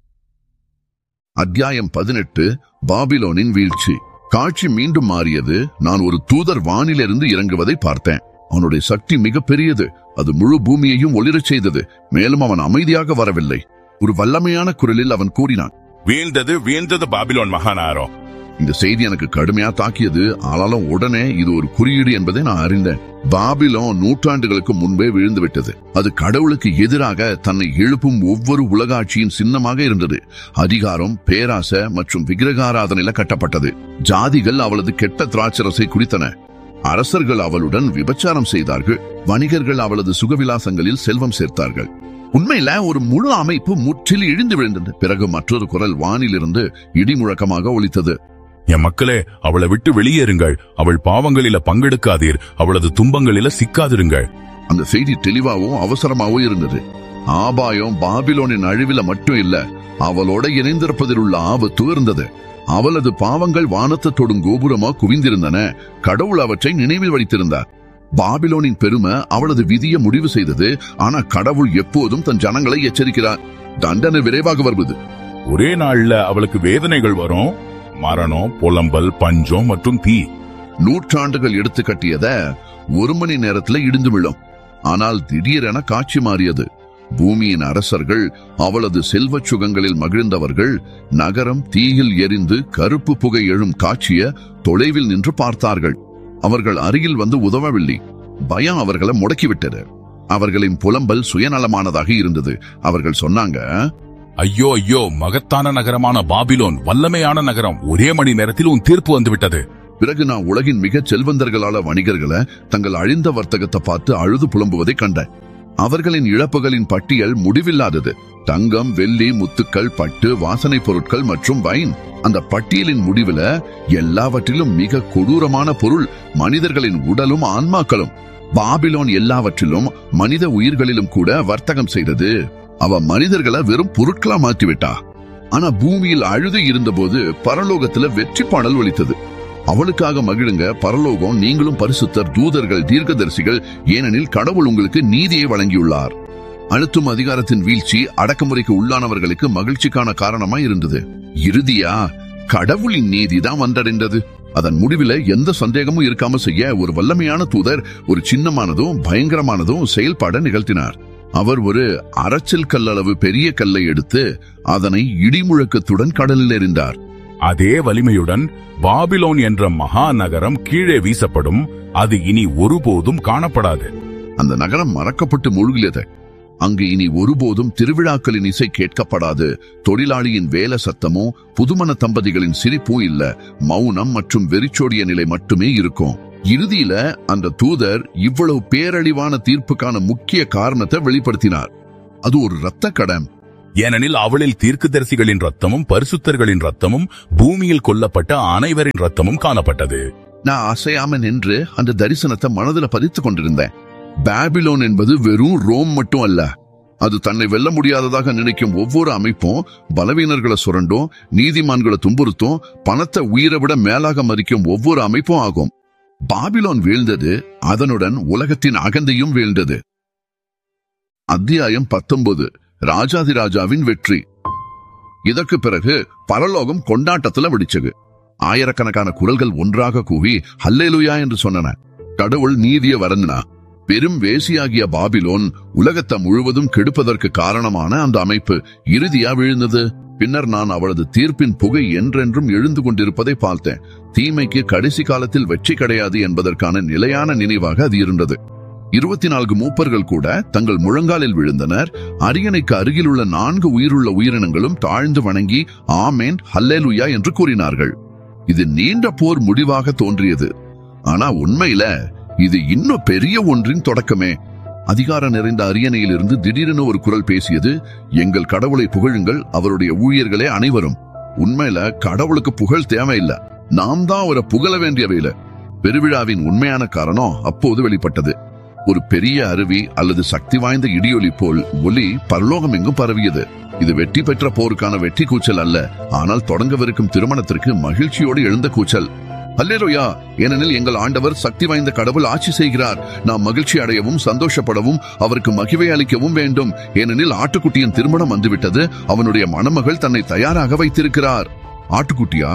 அத்தியாயம் 18. பாபிலோனின் வீழ்ச்சி. காட்சி மீண்டும் மாறியது. நான் ஒரு தூதர் வானிலிருந்து இறங்குவதை பார்த்தேன். அவனுடைய சக்தி மிக பெரியது. அது முழு பூமியையும் ஒளிரச் செய்தது. மேலும் அவன் அமைதியாக வரவில்லை. ஒரு வல்லமையான குரலில் அவன் கூறினான், வீழ்ந்தது வீழ்ந்தது பாபிலோன் மகாநகரம். இந்த செய்தி எனக்கு கடுமையா தாக்கியது. ஆனாலும் உடனே இது ஒரு குறியீடு என்பதை நான் அறிந்தேன். பாபிலோன் நூற்றாண்டுகளுக்கு முன்பே விழுந்து விட்டது. அது கடவுளுக்கு எதிராக தன்னை எழுப்பும் ஒவ்வொரு உலகாட்சியின் சின்னமாக இருந்தது. அதிகாரம், பேராசை மற்றும் விக்கிரகாராதனையில கட்டப்பட்டது. ஜாதிகள் அவளது கெட்ட திராட்சரசை குடித்தன. அரசர்கள் அவளுடன் விபச்சாரம் செய்தார்கள். வணிகர்கள் அவளது சுகவிலாசங்களில் செல்வம் சேர்த்தார்கள். உண்மையில ஒரு முழு அமைப்பு முற்றிலும் இழிந்து விழுந்தது. பிறகு மற்றொரு குரல் வானிலிருந்து இடி முழக்கமாக ஒலித்தது. என் மக்களே, அவளை விட்டு வெளியேறுங்கள். அவள் பாவங்களில பங்கெடுக்காதீர். அவளது துன்பங்களில சிக்காதிருங்கள். அந்த செய்தி தெளிவாகவும் அவசரமாகவும் இருந்தது. ஆபாயம் பாபிலோனின் அழிவில மட்டும் இல்ல, அவளோட இணைந்திருப்பதில் உள்ள ஆபத்து இருந்தது. அவளது பாவங்கள் வானத்தை தொடும் கோபுரமா குவிந்திருந்தன. கடவுள் அவற்றை நினைவில் வைத்திருந்தார். பாபிலோனின் பெருமை அவளது விதியை முடிவு செய்தது. ஆனா கடவுள் எப்போதும் தன் ஜனங்களை எச்சரிக்கிறார். தண்டனை விரைவாக வருவது. ஒரே நாள்ல அவளுக்கு வேதனைகள் வரும். மரணம், புலம்பல், பஞ்சம் மற்றும் தீ. நூற்றாண்டுகள் எடுத்து கட்டியத 1 மணி நேரத்துல இடிந்து விழும். ஆனால் திடீரென காட்சி மாறியது. பூமியின் அரசர்கள், அவளது செல்வச் சுகங்களில் மகிழ்ந்தவர்கள், நகரம் தீயில் எரிந்து கருப்பு புகை எழும் காட்சிய தொலைவில் நின்று பார்த்தார்கள். அவர்கள் அருகில் வந்து உதவவில்லை. பயம் அவர்களை முடக்கிவிட்டது. அவர்களின் புலம்பல் சுயநலமானதாக இருந்தது. அவர்கள் சொன்னாங்க, ஐயோ ஐயோ, மகத்தான நகரமான பாபிலோன், வல்லமையான நகரம், ஒரே மணி நேரத்தில் உன் தீர்ப்பு வந்துவிட்டது. பிறகு நான் உலகின் மிக செல்வந்தர்களான வணிகர்களை தங்கள் அழிந்த வர்த்தகத்தை பார்த்து அழுது புலம்புவதை கண்டேன். அவர்களின் இழப்புகளின் பட்டியல் முடிவில்லாதது. தங்கம், வெள்ளி, முத்துக்கள், பட்டு, வாசனை பொருட்கள் மற்றும் வைன். அந்த பட்டியலின் முடிவுல எல்லாவற்றிலும் மிக கொடூரமான பொருள் மனிதர்களின் உடலும் ஆன்மாக்களும். பாபிலோன் எல்லாவற்றிலும், மனித உயிர்களிலும் கூட வர்த்தகம் செய்தது. அவ மனிதர்களை வெறும் பொருட்களா மாற்றிவிட்டா. ஆனா பூமியில் அழுது இருந்தபோது பரலோகத்துல வெற்றி பாடல் ஒலித்தது. அவளுக்காக மகிழுங்க, பரலோகம், நீங்களும் பரிசுத்தர், தூதர்கள், தீர்க்கதரிசிகள், ஏனெனில் கடவுள் உங்களுக்கு நீதியை வழங்கியுள்ளார். அழுத்தும் அதிகாரத்தின் வீழ்ச்சி அடக்குமுறைக்கு உள்ளானவர்களுக்கு மகிழ்ச்சிக்கான காரணமாய் இருந்தது. இறுதியா கடவுளின் நீதிதான் வந்தடைந்தது. அதன் முடிவில் எந்த சந்தேகமும் இருக்காம செய்ய ஒரு வல்லமையான தூதர் ஒரு சின்னமானதும் பயங்கரமானதும் செயல்பாட நிகழ்த்தினார். அவர் ஒரு அரைச்சல் கல்லளவு பெரிய கல்லை எடுத்து அதனை இடிமுழக்கத்துடன் கடலில் எறிந்தார். அதே வலிமையுடன் பாபிலோன் என்ற மகா நகரம் கீழே வீசப்படும். அது இனி ஒருபோதும் காணப்படாது. அந்த நகரம் மறக்கப்பட்டு மூழ்கியது. அங்கு இனி ஒருபோதும் திருவிழாக்களின் இசை கேட்கப்படாது. தொழிலாளியின் வேலை சத்தமோ புதுமண தம்பதிகளின் சிரிப்போ இல்ல. மௌனம் மற்றும் வெறிச்சோடிய நிலை மட்டுமே இருக்கும். இறுதியில அந்த தூதர் இவ்வளவு பேரழிவான தீர்ப்புக்கான முக்கிய காரணத்தை வெளிப்படுத்தினார். அது ஒரு இரத்த கடம். ஏனெனில் அவளில் தீர்க்கதரிசிகளின் ரத்தமும் பரிசுத்தர்களின் ரத்தமும் பூமியில் கொல்லப்பட்ட அனைவரின் ரத்தமும் காணப்பட்டது. நான் அசையாம நின்று அந்த தரிசனத்தை மனதுல பதித்துக் கொண்டிருந்தேன். பாபிலோன் என்பது வெறும் ரோம் மட்டும் அல்ல, அது தன்னை வெல்ல முடியாததாக நினைக்கும் ஒவ்வொரு அமைப்பும் பலவீனர்களை சுரண்டும், நீதிமான்களை துன்புறுத்தும், பணத்தை உயிரை விட மேலாக மதிக்கும் ஒவ்வொரு அமைப்பும் ஆகும். பாபிலோன் வீழ்ந்தது, அதனுடன் உலகத்தின் அகந்தையும் வீழ்ந்தது. அத்தியாயம் 19. ராஜாதிராஜாவின் வெற்றி. இதற்கு பிறகு பரலோகம் கொண்டாட்டத்துல வெடிச்சது. ஆயிரக்கணக்கான குரல்கள் ஒன்றாக கூவி ஹல்லேலூயா என்று சொன்னன. கடவுள் நீதியை வரந்தினா. பெரும் வேசியாகிய பாபிலோன் உலகத்தை முழுவதும் கெடுப்பதற்கு காரணமான அந்த அமைப்பு இறுதியா விழுந்தது. பின்னர் நான் அவளது தீர்ப்பின் புகை என்றென்றும் எழுந்து கொண்டிருப்பதை பார்த்தேன். தீமைக்கு கடைசி காலத்தில் வெற்றி கிடையாது என்பதற்கான நிலையான நினைவாக அது இருந்தது. 24 மூப்பர்கள் கூட தங்கள் முழங்காலில் விழுந்தனர். அரியணைக்கு அருகில் உள்ள 4 உயிருள்ள உயிரினங்களும் தாழ்ந்து வணங்கி ஆமேன் ஹல்லேலூயா என்று கூறினார்கள். இது நீண்ட போர் முடிவாக தோன்றியது. ஆனா உண்மையில இது இன்னும் பெரிய ஒன்றின் தொடக்கமே. அதிகாரம் நிறைந்த அரியணையிலிருந்து திடீரென ஒரு குரல் பேசியது, எங்கள் கடவுளை புகழுங்கள், அவருடைய ஊழியர்களே அனைவரும். உண்மையில கடவுளுக்கு புகழ் தேவையில்லை, நாம் தான் அவரை புகழ வேண்டியவையில. பெருவிழாவின் உண்மையான காரணம் அப்போது வெளிப்பட்டது. ஒரு பெரிய அருவி அல்லது சக்தி வாய்ந்த இடியொலி போல் ஒலி பரலோகம் எங்கும் பரவியது. இது வெற்றி பெற்ற போருக்கான வெற்றி கூச்சல் அல்ல, ஆனால் தொடங்கவிருக்கும் திருமணத்திற்கு மகிழ்ச்சியோடு எழுந்த கூச்சல். அல்லேலூயா, ஏனெனில் எங்கள் ஆண்டவர் சக்தி வாய்ந்த கடவுள் ஆட்சி செய்கிறார். நாம் மகிழ்ச்சி அடையவும் சந்தோஷப்படவும் அவருக்கு மகிழ்வை அளிக்கவும் வேண்டும். ஏனெனில் ஆட்டுக்குட்டியின் திருமணம் வந்துவிட்டது, அவனுடைய மணமகள் தன்னை தயாராக வைத்திருக்கிறார். ஆட்டுக்குட்டியா?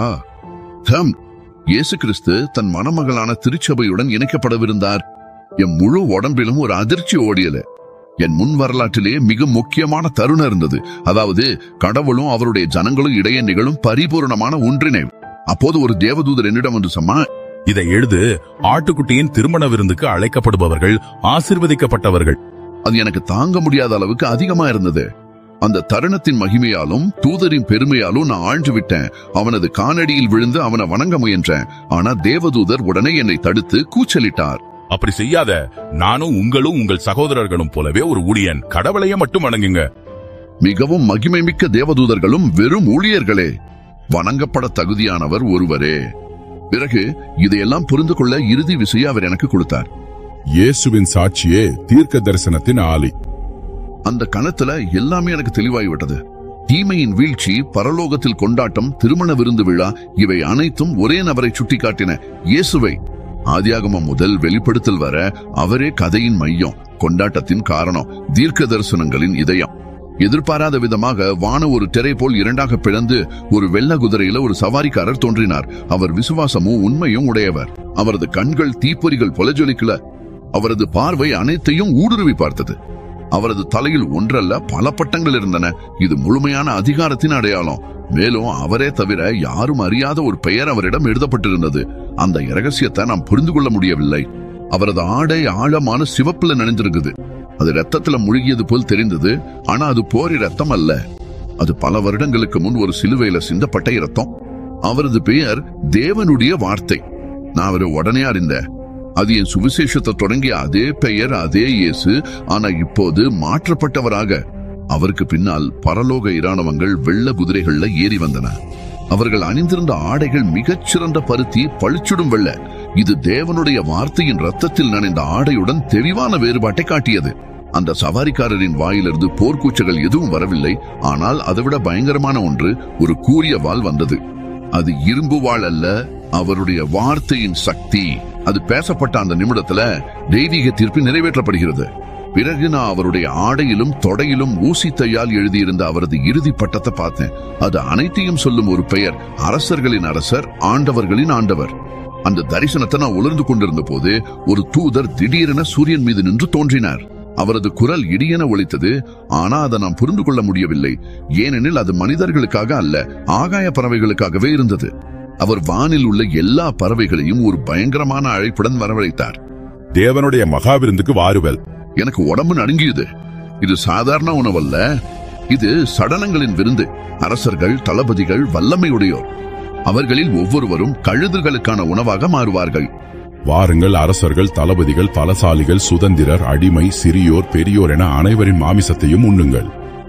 இயேசு கிறிஸ்து தன் மணமகளான திருச்சபையுடன் இணைக்கப்படவிருந்தார். என் முழு உடம்பிலும் ஒரு அதிர்ச்சி ஓடியது. என் முன் வரலாற்றிலே மிக முக்கியமான தருணம் இருந்தது. அதாவது கடவுளும் அவருடைய ஜனங்களும் இடையே நிகழும் பரிபூர்ணமான ஒன்றிணைவு. அப்போது ஒரு தேவதூதர் என்னிடம் வந்து சொன்னா, இதை எழுது, ஆட்டுக்குட்டியின் திருமண விருந்துக்கு அழைக்கப்படுபவர்கள் ஆசீர்வதிக்கப்பட்டவர்கள். அது எனக்கு தாங்க முடியாத அளவுக்கு அதிகமா இருந்தது. அந்த தருணத்தின் மகிமையாலும் தூதரின் பெருமையாலும் நான் ஆழ்ந்து விட்டேன். அவனது காலடியில் விழுந்து அவனை வணங்க முயன்றேன். ஆனா தேவதூதர் உடனே என்னை தடுத்து கூச்சலிட்டார். அப்படி செய்யாத, நானும் உங்களும் உங்கள் சகோதரர்களும் போலவே ஒரு ஊழியன், கடவுளையே மட்டும் வணங்குங்க. மிகவும் மகிமை மிக்க தேவதூதர்களும் வெறும் ஊழியர்களே, வணங்கப்பட தகுதியானவர் ஒருவரே. பிறகு இதையெல்லாம் புரிந்து கொள்ள இறுதி விசையை அவர் எனக்கு கொடுத்தார். இயேசுவின் சாட்சியே தீர்க்க தரிசனத்தின் ஆலி. அந்த கணத்துல எல்லாமே எனக்கு தெளிவாகிவிட்டது. தீமையின் வீழ்ச்சி, பரலோகத்தில் கொண்டாட்டம், திருமண விருந்து விழா, இவை அனைத்தும் ஒரே நபரை சுட்டிக்காட்டின, இயேசுவை. ஆதியாகமம் முதல் வெளிப்படுத்தல் வர அவரே கதையின் மையம், கொண்டாட்டத்தின் காரணம், தீர்க்க தரிசனங்களின் இதயம். எதிர்பாராத விதமாக வான ஒரு திரை போல் இரண்டாக பிளந்து ஒரு வெள்ள குதிரையில ஒரு சவாரிக்காரர் தோன்றினார். அவர் விசுவாசமும் உண்மையும் உடையவர். அவரது கண்கள் தீப்பொறிகள் போல ஜொலிக்கல. அவரது பார்வை அனைத்தையும் ஊடுருவி பார்த்தது. அவரது தலையில் ஒன்றல்ல பல பட்டங்கள் இருந்தன. இது முழுமையான அதிகாரத்தின் அடையாளம். மேலும் அவரே தவிர யாரும் அறியாத ஒரு பெயர் அவரிடம் எழுதப்பட்டிருந்தது. அந்த இரகசியத்தை நாம் புரிந்து கொள்ள முடியவில்லை. அவரது ஆடை ஆழமான சிவப்புல நனைந்திருக்குது. அது ரத்தத்துல முழுகியது போல் தெரிந்தது. ஆனா அது போரி ரத்தம் அல்ல. அது பல வருடங்களுக்கு முன் ஒரு சிலுவையில சிந்தப்பட்ட இரத்தம். அவரது பெயர் தேவனுடைய வார்த்தை. நான் அவரை உடனே அறிந்தேன். அது என் சுவிசேஷத்தை தொடங்கிய அதே பெயர், அதே இயேசு. ஆனா இப்போது மாற்றப்பட்டவராக. அவருக்கு பின்னால் பரலோக இராணுவங்கள் வெள்ள குதிரைகள்ல ஏறி வந்தன. அவர்கள் அணிந்திருந்த ஆடைகள் மிகச்சிறந்த பருத்தி, பளிச்சுடும் வெள்ள. இது தேவனுடைய வார்த்தையின் ரத்தத்தில் நனைந்த ஆடையுடன் தெளிவான வேறுபாட்டை காட்டியது. அந்த சவாரிக்காரரின் வாயிலிருந்து போர்க்கூச்சங்கள் எதுவும் வரவில்லை. ஆனால் அதைவிட பயங்கரமான ஒன்று, ஒரு கூரிய வாள் வந்தது. அது இரும்பு வாள் அல்ல, அவருடைய வார்த்தையின் சக்தி. அது பேசப்பட்ட அந்த நிமிடத்துல தெய்வீக தீர்ப்பு நிறைவேற்றப்படுகிறது. பிறகு நான் அவருடைய ஆடையிலும் தொடையிலும் ஊசி தையால் எழுதியிருந்த அவரது இறுதி பட்டத்தை பார்த்தேன். அது அனைத்தையும் சொல்லும் ஒரு பெயர், அரசர்களின் அரசர், ஆண்டவர்களின் ஆண்டவர். அந்த தரிசனத்தை நான் உணர்ந்து கொண்டிருந்த போது ஒரு தூதர் திடீரென சூரியன் மீது நின்று தோன்றினார். அவரது குரல் இடியென ஒலித்தது. ஆனா அதை நாம் புரிந்து கொள்ள முடியவில்லை. ஏனெனில் அது மனிதர்களுக்காக அல்ல, ஆகாய பறவைகளுக்காகவே இருந்தது. அவர் வானில் உள்ள எல்லா பறவைகளையும் ஒரு பயங்கரமான அழைப்புடன் வரவழைத்தார். தேவனுடைய மகாவிருந்துக்கு வாருவல். எனக்கு உடம்பு நடுங்கியது. இது சாதாரண உணவல்ல, இது சடனங்களின் விருந்து. அரசர்கள், தளபதிகள், வல்லமையுடையோர், அவர்களில் ஒவ்வொருவரும் கழுதுகளுக்கான உணவாக மாறுவார்கள். வாருங்கள், அரசர்கள், தளபதிகள், பலசாலிகள், சுதந்திரர், அடிமை, சிறியோர், பெரியோர் என அனைவரின் மாமிசத்தையும் உண்ணுங்கள்.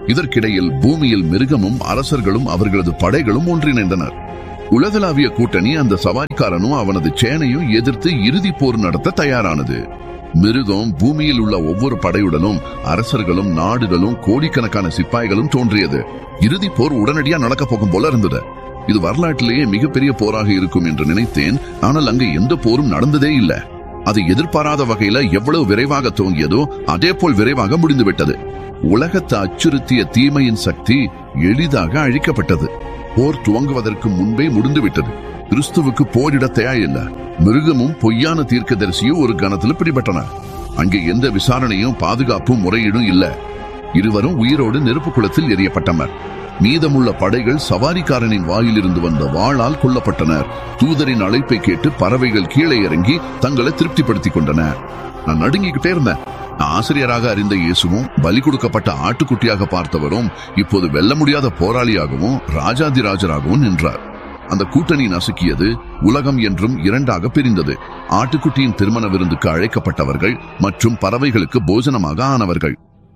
இதற்கிடையில் பூமியில் மிருகமும் அரசர்களும் அவர்களது படைகளும் ஒன்றிணைந்தனர். உலகளாவிய கூட்டணி அந்த சவாரிக்காரனும் அவனது சேனையும் எதிர்த்து இறுதி போர் நடத்த தயாரானது. மிருகம் பூமியில் உள்ள ஒவ்வொரு படையுடனும் அரசர்களும் நாடுகளும் கோடிக்கணக்கான சிப்பாய்களும் தோன்றியது. இறுதி போர் உடனடியா நடக்க போகும் போல இருந்தது. இது வரலாற்றிலேயே மிகப்பெரிய போராக இருக்கும் என்று நினைத்தேன். ஆனால் அங்கு எந்த போரும் நடந்ததே இல்லை. அது எதிர்பாராத வகையில எவ்வளவு விரைவாக துவங்கியதோ அதே போல் விரைவாக முடிந்துவிட்டது. உலகத்தை அச்சுறுத்திய தீமையின் சக்தி எளிதாக அழிக்கப்பட்டது. போர் துவங்குவதற்கு முன்பே முடிந்துவிட்டது. கிறிஸ்துவுக்கு போரிட தேவையில்லை. மிருகமும் பொய்யான தீர்க்கதரிசியும் ஒரு கணத்தில் பிடிபட்டன. அங்கே எந்த விசாரணையும் பாதுகாப்பும் முறையீடும் இல்ல. இருவரும் உயிரோடு நெருப்பு குளத்தில் எரியப்பட்டனர். மீதமுள்ள படைகள் சவாரிக்காரனின் வாயிலிருந்து வந்த வாளால் கொல்லப்பட்டனர். தூதரின் அழைப்பை கேட்டு பறவைகள் கீழே இறங்கி தங்களை திருப்திப்படுத்திக் கொண்டன. நான் நடுங்கிக்கிட்டே இருந்தேன். ஆசிரியராக அறிந்த இயேசுவும் பலி கொடுக்கப்பட்ட ஆட்டுக்குட்டியாக பார்த்தவரும் இப்போது வெல்ல முடியாத போராளியாகவும் ராஜாதிராஜராகவும் நின்றார். அந்த கூட்டணி நசுக்கியது. உலகம் என்றும் இரண்டாக பிரிந்தது. ஆட்டுக்குட்டியின் திருமண விருந்துக்கு அழைக்கப்பட்டவர்கள் மற்றும் பறவைகளுக்கு போஜனமாக ஆனவர்கள்.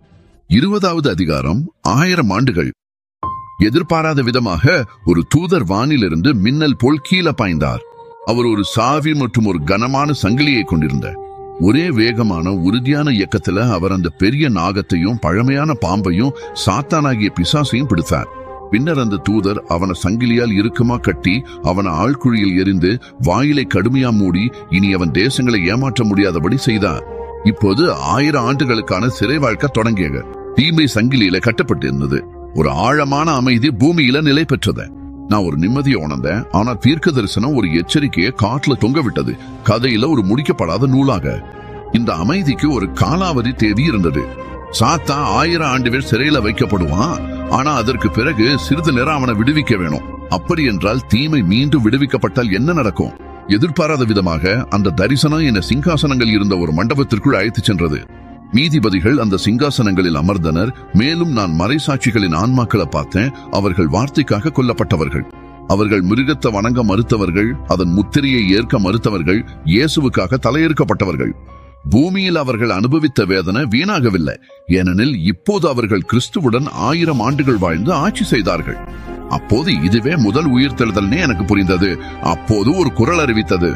20வது அதிகாரம். 1000 ஆண்டுகள். எதிர்பாராத விதமாக ஒரு தூதர் வானிலிருந்து மின்னல் போல் கீழே பாய்ந்தார். அவர் ஒரு சாவி மற்றும் ஒரு கனமான சங்கிலியை கொண்டிருந்தார். ஒரே வேகமான உறுதியான இயக்கத்துல அவர் அந்த பெரிய நாகத்தையும் பழமையான பாம்பையும் சாத்தானாகிய பிசாசையும் பிடித்தார். பின்னர் அந்த தூதர் அவனை சங்கிலியால் இறுக்கமா கட்டி அவனை ஆழ்குழியில் எரிந்து வாயிலை கடுமையா மூடி இனி அவன் தேசங்களை ஏமாற்ற முடியாதபடி செய்தார். இப்போது 1000 ஆண்டுகளுக்கான சிறை வாழ்க்கை தொடங்கியது. தீமை சங்கிலியில கட்டப்பட்டு இருந்தது. ஒரு ஆழமான அமைதி பூமியில நிலை பெற்றது. நான் ஒரு நிம்மதியை உணர்ந்தேன். ஆனா தீர்க்க தரிசனம் ஒரு எச்சரிக்கையை காட்டுல தொங்க விட்டது, கதையில ஒரு முடிக்கப்படாத நூலாக. இந்த அமைதிக்கு ஒரு காலாவதி தேதி இருந்தது. சாத்தா 1000 ஆண்டுகள் சிறையில வைக்கப்படுவான். ஆனா அதற்கு பிறகு சிறிது நேரம் அவனை விடுவிக்க வேணும். அப்படி என்றால் தீமை மீண்டும் விடுவிக்கப்பட்டால் என்ன நடக்கும்? எதிர்பாராத விதமாக அந்த தரிசனம் என்னை சிங்காசனங்கள் இருந்த ஒரு மண்டபத்திற்குள் அழைத்து சென்றது. நீதிபதிகள் அந்த சிங்காசனங்களில் அமர்ந்தனர். மேலும் நான் மறைசாட்சிகளின் ஆன்மாக்களை பார்த்தேன். அவர்கள் வார்த்தைக்காக கொல்லப்பட்டவர்கள். அவர்கள் மிருகத்தை வணங்க மறுத்தவர்கள், அதன் முத்திரையை ஏற்க மறுத்தவர்கள், இயேசுவுக்காக தலையெடுக்கப்பட்டவர்கள். பூமியில் அவர்கள் அனுபவித்த வேதனை வீணாகவில்லை. ஏனெனில் இப்போது அவர்கள் கிறிஸ்துவுடன் 1000 ஆண்டுகள் வாழ்ந்து ஆட்சி செய்தார்கள். அப்போது இதுவே முதல் உயிர்த்தெழுதல்னே எனக்கு புரிந்தது. அப்போது ஒரு குரல் அறிவித்தது,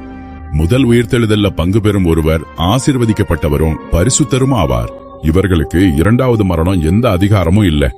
முதல் உயிர்த்தெழுதல்ல பங்கு பெறும் ஒருவர் ஆசீர்வதிக்கப்பட்டவரும் பரிசுத்தரும் ஆவார். இவர்களுக்கு இரண்டாவது மரணம் எந்த அதிகாரமும் இல்லை.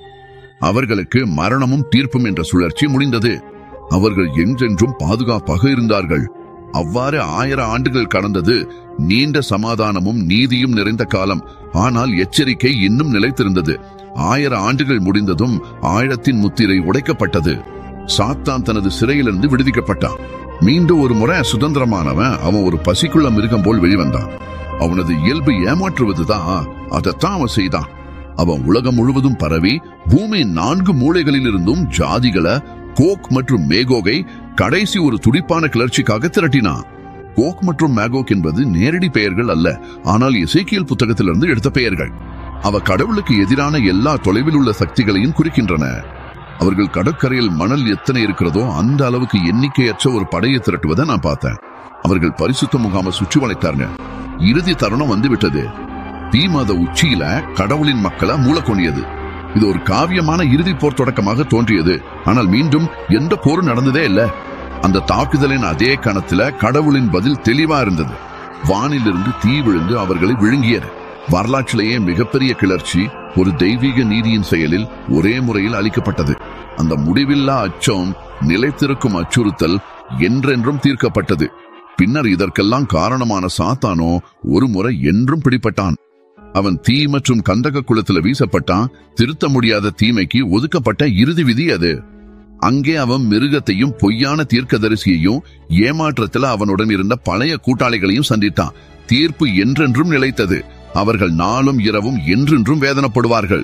அவர்களுக்கு மரணமும் தீர்ப்பும் என்ற சுழற்சி முடிந்தது. அவர்கள் என்றென்றும் பாதுகாப்பாக இருந்தார்கள். அவ்வாறு 1000 ஆண்டுகள் கடந்தது. நீண்ட சமாதானமும் நீதியும் நிறைந்த காலம். ஆனால் எச்சரிக்கை இன்னும் நிலைத்திருந்தது. 1000 ஆண்டுகள் முடிந்ததும் ஆழத்தின் முத்திரை உடைக்கப்பட்டது. சாத்தான் தனது சிறையிலிருந்து விடுவிக்கப்பட்டான். மீண்டும் ஒரு முறை சுதந்திரமானவன். அவன் ஒரு பசிக்குள்ள மிருகம் போல் வெளிவந்தான். அவனது இயல்பு ஏமாற்றுவதுதான். அதைத்தான் அவன் செய்தான். அவன் உலகம் முழுவதும் பரவி பூமியின் 4 மூலைகளில் இருந்தும் ஜாதிகளை, கோக் மற்றும் மேகோகை கடைசி ஒரு துடிப்பான கிளர்ச்சிக்காக திரட்டினான். கோக் மற்றும் மேகோக் என்பது நேரடி பெயர்கள் அல்ல, ஆனால் எசேக்கியேல் புத்தகத்திலிருந்து எடுத்த பெயர்கள். அவ கடவுளுக்கு எதிரான எல்லா தொலைவில் உள்ள சக்திகளையும் குறிக்கின்றன. அவர்கள் கடற்கரையில் மணல் எத்தனை இருக்கிறதோ அந்த அளவுக்கு எண்ணிக்கையற்ற ஒரு படையை திரட்டுவதை நான் பார்த்தேன். அவர்கள் பரிசுத்த முகாமை சுற்றி வளைத்தாங்க. இறுதி தருணம் வந்துவிட்டது. தீமத உச்சியில கடவுளின் மக்களை மூலக்கொண்டியது. இது ஒரு காவியமான இறுதி போர் தொடக்கமாக தோன்றியது. ஆனால் மீண்டும் எந்த போரும் நடந்ததே இல்ல. அந்த தாக்குதலின் அதே கணத்துல கடவுளின் பதில் தெளிவா இருந்தது. வானிலிருந்து தீ விழுந்து அவர்களை விழுங்கியது. வரலாற்றிலேயே மிகப்பெரிய கிளர்ச்சி ஒரு தெய்வீக நீதியின் செயலில் ஒரே முறையில் அளிக்கப்பட்டது. அந்த முடிவில்லா அச்சம், நிலைத்திருக்கும் அச்சுறுத்தல் என்றென்றும் தீர்க்கப்பட்டது. பின்னர் இதற்கெல்லாம் காரணமான சாத்தானோ ஒரு முறை என்றும் பிடிபட்டான். அவன் தீ மற்றும் கந்தக குளத்துல வீசப்பட்டான். திருத்த முடியாத தீமைக்கு ஒதுக்கப்பட்ட இறுதி விதி அது. அங்கே அவன் மிருகத்தையும் பொய்யான தீர்க்கதரிசியையும் ஏமாற்றத்தில் அவனுடன் இருந்த பழைய கூட்டாளிகளையும் சந்தித்தான். தீர்ப்பு என்றென்றும் நிலைத்தது. அவர்கள் நாளும் இரவும் என்றென்றும் வேதனைப்படுவார்கள்.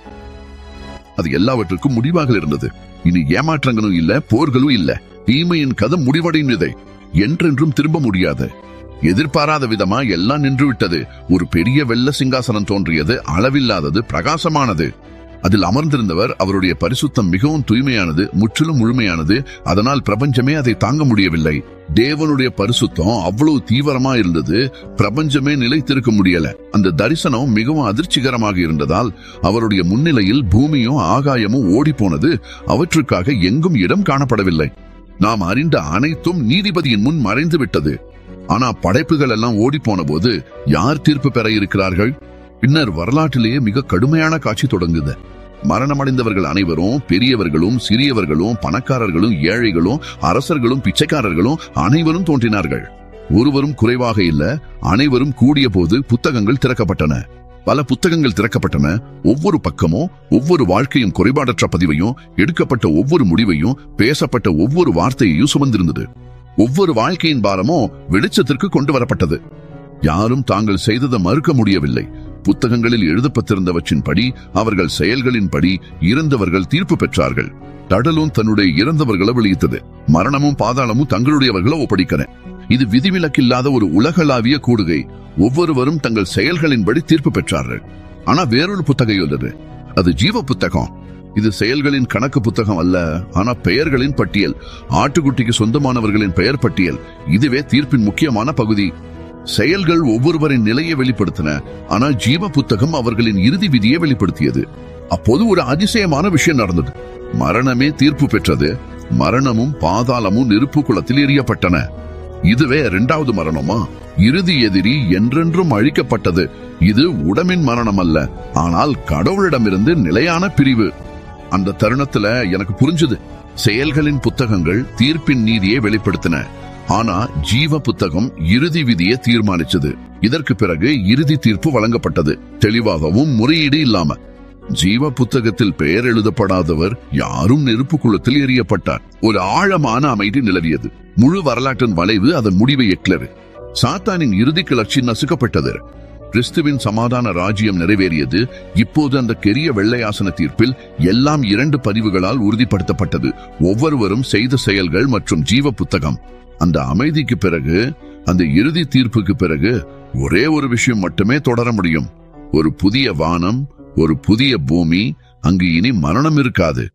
அது எல்லாவற்றுக்கும் முடிவாக இருந்தது. இனி ஏமாற்றங்களும் இல்ல, போர்களும் இல்ல. தீமையின் கதை முடிவடைந்ததை என்றென்றும் திரும்ப முடியாது. எதிர்பாராத விதமா எல்லாம் நின்று விட்டது. ஒரு பெரிய வெள்ள சிங்காசனம் தோன்றியது. அளவில்லாதது, பிரகாசமானது. அதில் அமர்ந்திருந்தவர் அவருடைய பரிசுத்தம் மிகவும் தூய்மையானது, முற்றிலும் முழுமையானது. அதனால் பிரபஞ்சமே அதை தாங்க முடியவில்லை. தேவனுடைய பரிசுத்தம் அவ்வளவு தீவிரமா இருந்தது, பிரபஞ்சமே நிலைத்திருக்க முடியல. அந்த தரிசனம் மிகவும் அதிர்ச்சிகரமாக இருந்ததால் அவருடைய முன்னிலையில் பூமியும் ஆகாயமும் ஓடி போனது. அவற்றுக்காக எங்கும் இடம் காணப்படவில்லை. நாம் அறிந்த அனைத்தும் நீதிபதியின் முன் மறைந்து விட்டது. ஆனா படைப்புகள் எல்லாம் ஓடி போன போது யார் தீர்ப்பு பெற இருக்கிறார்கள்? பின்னர் வரலாற்றிலேயே மிக கடுமையான காட்சி தொடங்குது. மரணமடைந்தவர்கள் அனைவரும், பெரியவர்களும் சிறியவர்களும், பணக்காரர்களும் ஏழைகளும், அரசர்களும் பிச்சைக்காரர்களும் அனைவரும் தோன்றினார்கள். ஒருவரும் குறைவாக இல்ல. அனைவரும் கூடிய போது புத்தகங்கள் திறக்கப்பட்டன. பல புத்தகங்கள் திறக்கப்பட்டன. ஒவ்வொரு பக்கமும் ஒவ்வொரு வாழ்க்கையும் குறைபாடற்ற பதிவையும், எடுக்கப்பட்ட ஒவ்வொரு முடிவையும், பேசப்பட்ட ஒவ்வொரு வார்த்தையையும் சுமந்திருந்தது. ஒவ்வொரு வாழ்க்கையின் பாரமும் வெளிச்சத்திற்கு கொண்டு வரப்பட்டது. யாரும் தாங்கள் செய்ததை மறுக்க முடியவில்லை. புத்தகங்களில் எழுதப்பட்டிருந்தவற்றின்படி, அவர்கள் செயல்களின்படி இறந்தவர்கள் தீர்ப்பு பெற்றார்கள். கடலும் தன்னுடைய இறந்தவர்களை வெளியிட்டது. மரணமும் பாதாளமும் தங்களுடையவர்களை ஒப்படைக்கிற. இது விதிவிலக்கில்லாத ஒரு உலகளாவிய கூடுகை. ஒவ்வொருவரும் தங்கள் செயல்களின்படி தீர்ப்பு பெற்றார்கள். ஆனா வேறொரு புத்தகம் உள்ளது. அது ஜீவ புத்தகம். இது செயல்களின் கணக்கு புத்தகம் அல்ல, ஆனா பெயர்களின் பட்டியல். ஆட்டுக்குட்டிக்கு சொந்தமானவர்களின் பெயர் பட்டியல். இதுவே தீர்ப்பின் முக்கியமான பகுதி. செயல்கள் ஒவ்வொருவரின் நிலையை வெளிப்படுத்தின, ஆனால் ஜீவ புத்தகம் அவர்களின் இறுதி விதியை வெளிப்படுத்தியது. அப்போது ஒரு அதிசயமான விஷயம் நடந்தது. மரணமே தீர்ப்பு பெற்றது. மரணமும் பாதாளமும் நெருப்பு குளத்தில் எரியப்பட்டன. இதுவே இரண்டாவது மரணமா? இறுதி எதிரி என்றென்றும் அழிக்கப்பட்டது. இது உடம்பின் மரணம் அல்ல, ஆனால் கடவுளிடமிருந்து நிலையான பிரிவு. அந்த தருணத்துல எனக்கு புரிஞ்சது, செயல்களின் புத்தகங்கள் தீர்ப்பின் நீதியை வெளிப்படுத்தின, ஆனா ஜீவ புத்தகம் இறுதி விதியை தீர்மானிச்சது. இதற்கு பிறகு இறுதி தீர்ப்பு வழங்கப்பட்டது, தெளிவாகவும் முறையீடு இல்லாம. ஜீவ புத்தகத்தில் பெயர் எழுதப்படாதவர் யாரும் நெருப்பு குளத்தில் எறியப்பட்டார். ஒரு ஆழமான அமைதி நிலவியது. முழு வரலாற்றின் வளைவு அதன் முடிவை எக்லரு. சாத்தானின் இறுதி கிளர்ச்சி நசுக்கப்பட்டது. கிறிஸ்துவின் சமாதான ராஜ்யம் நிறைவேறியது. இப்போது அந்த பெரிய வெள்ளையாசன தீர்ப்பில் எல்லாம் 2 பதிவுகளால் உறுதிப்படுத்தப்பட்டது. ஒவ்வொருவரும் செய்த செயல்கள் மற்றும் ஜீவ புத்தகம். அந்த அமைதிக்கு பிறகு, அந்த இறுதி தீர்ப்புக்கு பிறகு ஒரே ஒரு விஷயம் மட்டுமே தொடர முடியும். ஒரு புதிய வானம், ஒரு புதிய பூமி. அங்கு இனி மரணம் இருக்காது.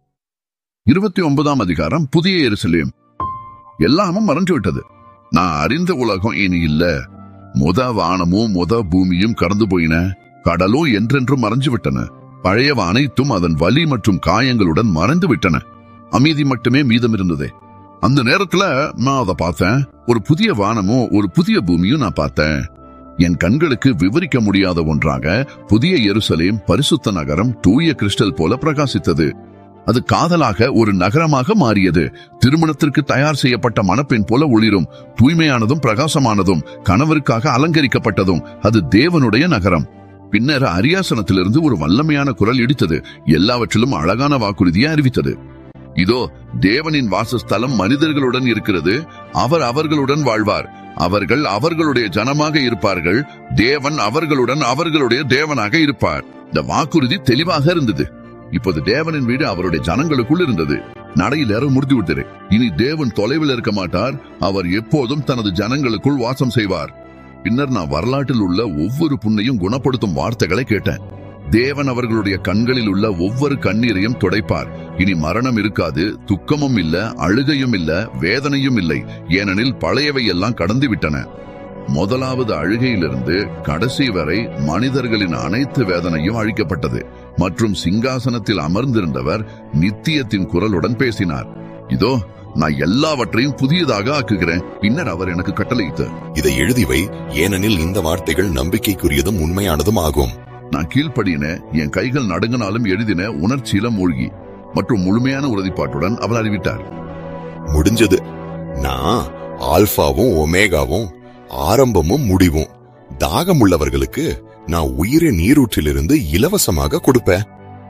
29ஆம் அதிகாரம். புதிய எருசலேம். எல்லாமும் மறைஞ்சு விட்டது. நான் அறிந்த உலகம் இனி இல்ல. முத வானமும் முத பூமியும் கடந்து போயின. கடலும் என்றென்றும் மறைஞ்சு விட்டன. பழைய அனைத்தும் அதன் வலி மற்றும் காயங்களுடன் மறைந்து விட்டன. அமைதி மட்டுமே மீதம் இருந்தது. அந்த நேரத்துல நான் அதை பார்த்தேன். ஒரு புதிய வானமும் ஒரு புதிய பூமியும் நான் பார்த்தேன். என் கண்களுக்கு விவரிக்க முடியாத ஒன்றாக புதிய எருசலேம், பரிசுத்த நகரம், தூய கிறிஸ்டல் போல பிரகாசித்தது. அது காதலாக ஒரு நகரமாக மாறியது. திருமணத்திற்கு தயார் செய்யப்பட்ட மணப்பெண் போல ஒளிரும், தூய்மையானதும் பிரகாசமானதும், கணவருக்காக அலங்கரிக்கப்பட்டதும். அது தேவனுடைய நகரம். பின்னர் அரியாசனத்திலிருந்து ஒரு வல்லமையான குரல் இடித்தது. எல்லாவற்றிலும் அழகான வாக்குறுதியை அறிவித்தது. இதோ தேவனின் வாசஸ்தலம் மனிதர்களுடன் இருக்கிறது. அவர் அவர்களுடன் வாழ்வார். அவர்கள் அவர்களுடைய ஜனமாக இருப்பார்கள். தேவன் அவர்களுடன் அவர்களுடைய தேவனாக இருப்பார். இந்த வாக்குறுதி தெளிவாக இருந்தது. இப்போது தேவனின் வீடு அவருடைய ஜனங்களுக்குள் இருந்தது. நடையில் ஏற முடிந்து விட்டது. இனி தேவன் தொலைவில் இருக்க மாட்டார். அவர் எப்போதும் தனது ஜனங்களுக்குள் வாசம் செய்வார். பின்னர் நான் வரலாற்றில் உள்ள ஒவ்வொரு புண்ணையும் குணப்படுத்தும் வார்த்தைகளை கேட்டேன். தேவன் அவர்களுடைய கண்களில் உள்ள ஒவ்வொரு கண்ணீரையும் துடைப்பார். இனி மரணம் இருக்காது, துக்கமும் இல்ல, அழுகையும் இல்ல, வேதனையும் இல்லை. ஏனெனில் பழையவை எல்லாம் கடந்து விட்டன. முதலாவது அழுகையிலிருந்து கடைசி வரை மனிதர்களின் அனைத்து வேதனையும் அழிக்கப்பட்டது. மற்றும் சிங்காசனத்தில் அமர்ந்திருந்தவர் நித்தியத்தின் குரலுடன் பேசினார். இதோ நான் எல்லாவற்றையும் புதியதாக ஆக்குகிறேன். பின்னர் அவர் எனக்கு கட்டளையிட்டார், இதை எழுதிவை, ஏனெனில் இந்த வார்த்தைகள் நம்பிக்கைக்குரியதும் உண்மையானதும் ஆகும். நான் கீழ்ப்படியின, என் கைகள் நடுங்கினாலும் எழுதின, உணர்ச்சியில மூழ்கி மற்றும் முழுமையான உறுதிப்பாட்டுடன் அவர் அறிவித்தார், முடிஞ்சது. நான் ஆல்பாவும் ஒமேகாவும், ஆரம்பமும் முடிவும். தாகம் உள்ளவர்களுக்கு நான் உயிரை நீரூற்றிலிருந்து இலவசமாக கொடுப்பேன்.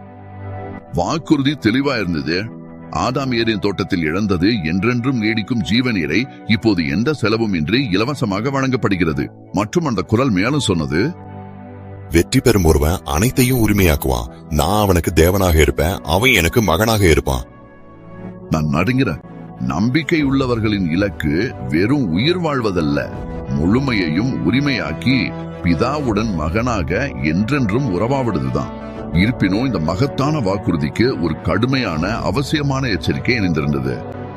வாக்குறுதி தெளிவா இருந்தது. ஆதாம் ஏதேன் தோட்டத்தில் இழந்தது என்றென்றும் நீடிக்கும் ஜீவநீரை இப்போது எந்த செலவும் இன்றி இலவசமாக வழங்கப்படுகிறது. மற்றும் அந்த குரல் மேலும் சொன்னது, வெற்றி பெறும் ஒருவன் அனைத்தையும் உரிமையாக்குவான். நான் அவனுக்கு தேவனாக இருப்பேன், அவன் எனக்கு மகனாக இருப்பான். நான் நடுங்கிறேன். நம்பிக்கை உள்ளவர்களின் இலக்கு வெறும் உயிர் வாழ்வதல்ல, முழுமையையும் உரிமையாக்கி பிதாவுடன் மகனாக என்றென்றும் உறவாடுவதுதான். இருப்பினும் இந்த மகத்தான வாக்குறுதிக்கு ஒரு கடுமையான அவசியமான எச்சரிக்கை இணைந்திருந்தது.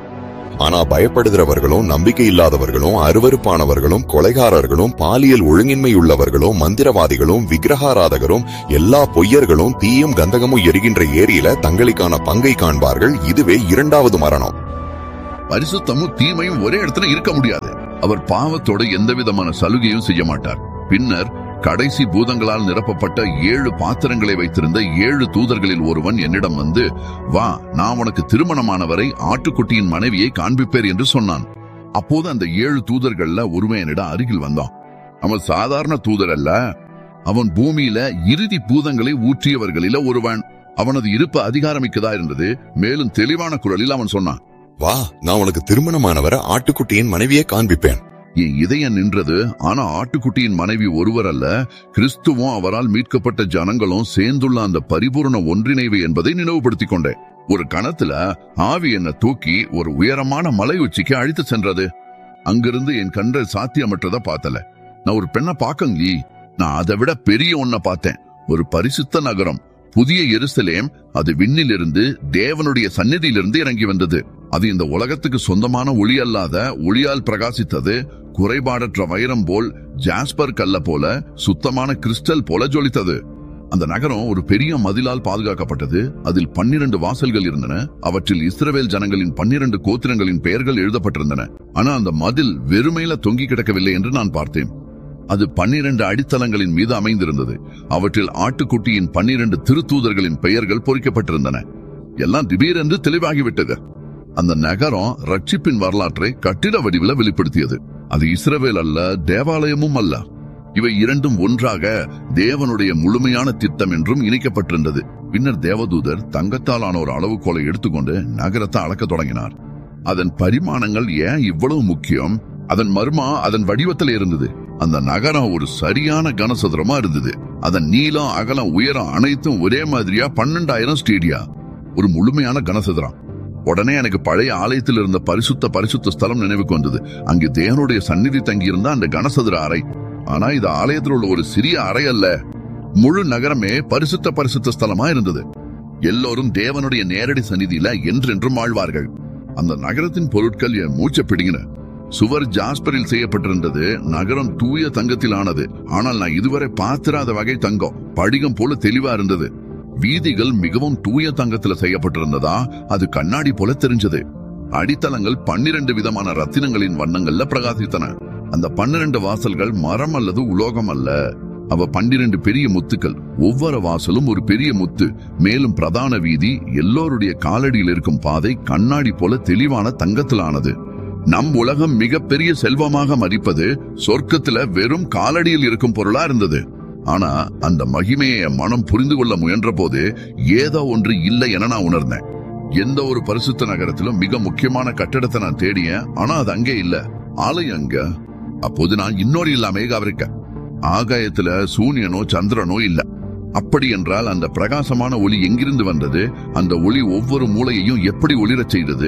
ஆனா பயப்படுகிறவர்களும், நம்பிக்கை இல்லாதவர்களும், அருவருப்பானவர்களும், கொலைகாரர்களும், பாலியல் ஒழுங்கின்மை உள்ளவர்களும், மந்திரவாதிகளும், விக்கிரகாராதகரும், எல்லா பொய்யர்களும் தீயும் கந்தகமும் எரிகின்ற ஏரியில தங்களுக்கான பங்கை காண்பார்கள். இதுவே இரண்டாவது மரணம். பரிசுத்தமும் தீமையும் ஒரே இடத்துல இருக்க முடியாது. அவர் பாவத்தோட எந்த விதமான சலுகையும் செய்ய மாட்டார். பின்னர் கடைசி பூதங்களால் நிரப்பப்பட்ட 7 பாத்திரங்களை வைத்திருந்த 7 தூதர்களில் ஒருவன் என்னிடம் வந்து, வா, நான் உனக்கு திருமணமானவரை ஆட்டுக்குட்டியின் மனைவியை காண்பிப்பேர் என்று சொன்னான். அப்போது அந்த 7 தூதர்கள்ல ஒருவன் என்னிடம் அருகில் வந்தான். அவன் சாதாரண தூதர் அல்ல, அவன் பூமியில இறுதி பூதங்களை ஊற்றியவர்களில ஒருவன். அவனது இருப்பு அதிகாரமிக்கதா இருந்தது. மேலும் தெளிவான குரலில் அவன் சொன்னான், வா, நான் உனக்கு திருமணமானவரை ஆட்டுக்குட்டியின் மனைவியை காண்பிப்பேன். என் இதயம் நின்றது. ஆனா ஆட்டுக்குட்டியின் மனைவி ஒருவர் அல்ல, கிறிஸ்துவும் அவரால் மீட்கப்பட்ட ஜனங்களும் சேர்ந்துள்ள அந்த பரிபூர்ண ஒன்றிணைவு என்பதை நினைவுபடுத்திக் கொண்டேன். ஒரு கணத்துல ஆவி என்னை தூக்கி ஒரு உயரமான மலை உச்சிக்கு அழைத்து சென்றது. அங்கிருந்து என் கண்கள் சாத்தியமற்றதை பார்த்தல. நான் ஒரு பெண்ணை பாக்கங்கி, நான் அதை விட பெரிய ஒன்ன பார்த்தேன். ஒரு பரிசுத்த நகரம், புதிய எருசலேம். அது விண்ணிலிருந்து, தேவனுடைய சந்நிதியிலிருந்து இறங்கி வந்தது. அது இந்த உலகத்துக்கு சொந்தமான ஒளி அல்லாத ஒளியால் பிரகாசித்தது. குறைபாடற்ற வைரம் போல், ஜாஸ்பர் கல்ல போல, சுத்தமான கிறிஸ்டல் போல ஜொலித்தது. அந்த நகரம் ஒரு பெரிய மதிலால் பாதுகாக்கப்பட்டது. அதில் 12 வாசல்கள் இருந்தன. அவற்றில் இஸ்ரவேல் ஜனங்களின் 12 கோத்திரங்களின் பெயர்கள் எழுதப்பட்டிருந்தன. ஆனா அந்த மதில் வெறுமையில தொங்கி கிடக்கவில்லை என்று நான் பார்த்தேன். அது 12 அடித்தளங்களின் மீது அமைந்திருந்தது. அவற்றில் ஆட்டுக்குட்டியின் 12 திருத்தூதர்களின் பெயர்கள் பொறிக்கப்பட்டிருந்தன. எல்லாம் திடீரென்று தெளிவாகிவிட்டது. அந்த நகரம் ரட்சிப்பின் வரலாற்றை கட்டிட வடிவில் வெளிப்படுத்தியது. அது இஸ்ரவேல் அல்ல, தேவாலயமும் அல்ல. இவை இரண்டும் ஒன்றாக தேவனுடைய முழுமையான திட்டம் என்றும் இணைக்கப்பட்டிருந்தது. பின்னர் தேவதூதர் தங்கத்தாலான ஒரு அளவுகோலை எடுத்துக்கொண்டு நகரத்தை அளக்க தொடங்கினார். அதன் பரிமாணங்கள் ஏன் இவ்வளவு முக்கியம்? அதன் மர்மா அதன் வடிவத்தில் இருந்தது. அந்த நகரம் ஒரு சரியான கனசதுரமா இருந்தது. அதன் நீளம், அகலம், உயரம் அனைத்தும் ஒரே மாதிரியா 12,000 ஸ்டேடியா. ஒரு முழுமையான கனசதுரம். உடனே எனக்கு பழைய ஆலயத்தில் இருந்த பரிசுத்த ஸ்தலம் நினைவுக்கு வந்தது. அங்கு தேவனுடைய சந்நிதி தங்கியிருந்த அந்த கனசதுர அறை. ஆனா இது ஆலயத்தில் உள்ள ஒரு சிறிய அறை அல்ல. முழு நகரமே பரிசுத்த ஸ்தலமா இருந்தது. எல்லோரும் தேவனுடைய நேரடி சந்நிதியில என்றென்றும் வாழ்வார்கள். அந்த நகரத்தின் பொருட்கள் என் மூச்சை பிடிங்கின. சுவர் ஜாஸ்பரில் செய்யப்பட்டிருந்தது. நகரம் தூய தங்கத்தில் ஆனது. ஆனால் நான் இதுவரை பார்த்திராத வகை தங்கம், படிகம் போல தெளிவா இருந்தது. வீதிகள் மிகவும் தூய தங்கத்துல செய்யப்பட்டிருந்ததா அது கண்ணாடி போல தெரிஞ்சது. அடித்தளங்கள் 12 விதமான ரத்தினங்களின் வண்ணங்கள்ல பிரகாசித்தன. அந்த 12 வாசல்கள் மரம் அல்லது உலோகம் அல்ல. அவ 12 பெரிய முத்துக்கள். ஒவ்வொரு வாசலும் ஒரு பெரிய முத்து. மேலும் பிரதான வீதி, எல்லோருடைய காலடியில் இருக்கும் பாதை கண்ணாடி போல தெளிவான தங்கத்திலானது. நம் உலகம் மிகப்பெரிய செல்வமாக மதிப்பது சொர்க்கத்துல வெறும் காலடியில் இருக்கும் பொருளா இருந்தது. ஆனா அந்த மகிமையை மனம் புரிந்து கொள்ள முயன்ற போது ஏதோ ஒன்று இல்லை என நான் உணர்ந்தேன். எந்த ஒரு பரிசுத்த நகரத்திலும் மிக முக்கியமான கட்டடத்தை நான் தேடியேன். ஆனா அது அங்கே இல்ல. ஆலயம் அங்க. அப்போது நான் இன்னொரு இல்லாம கவரிக்க. ஆகாயத்துல சூரியனோ சந்திரனோ இல்ல. அப்படி என்றால் அந்த பிரகாசமான ஒளி எங்கிருந்து வந்தது? அந்த ஒளி ஒவ்வொரு மூலையையும் எப்படி ஒளிரச் செய்தது?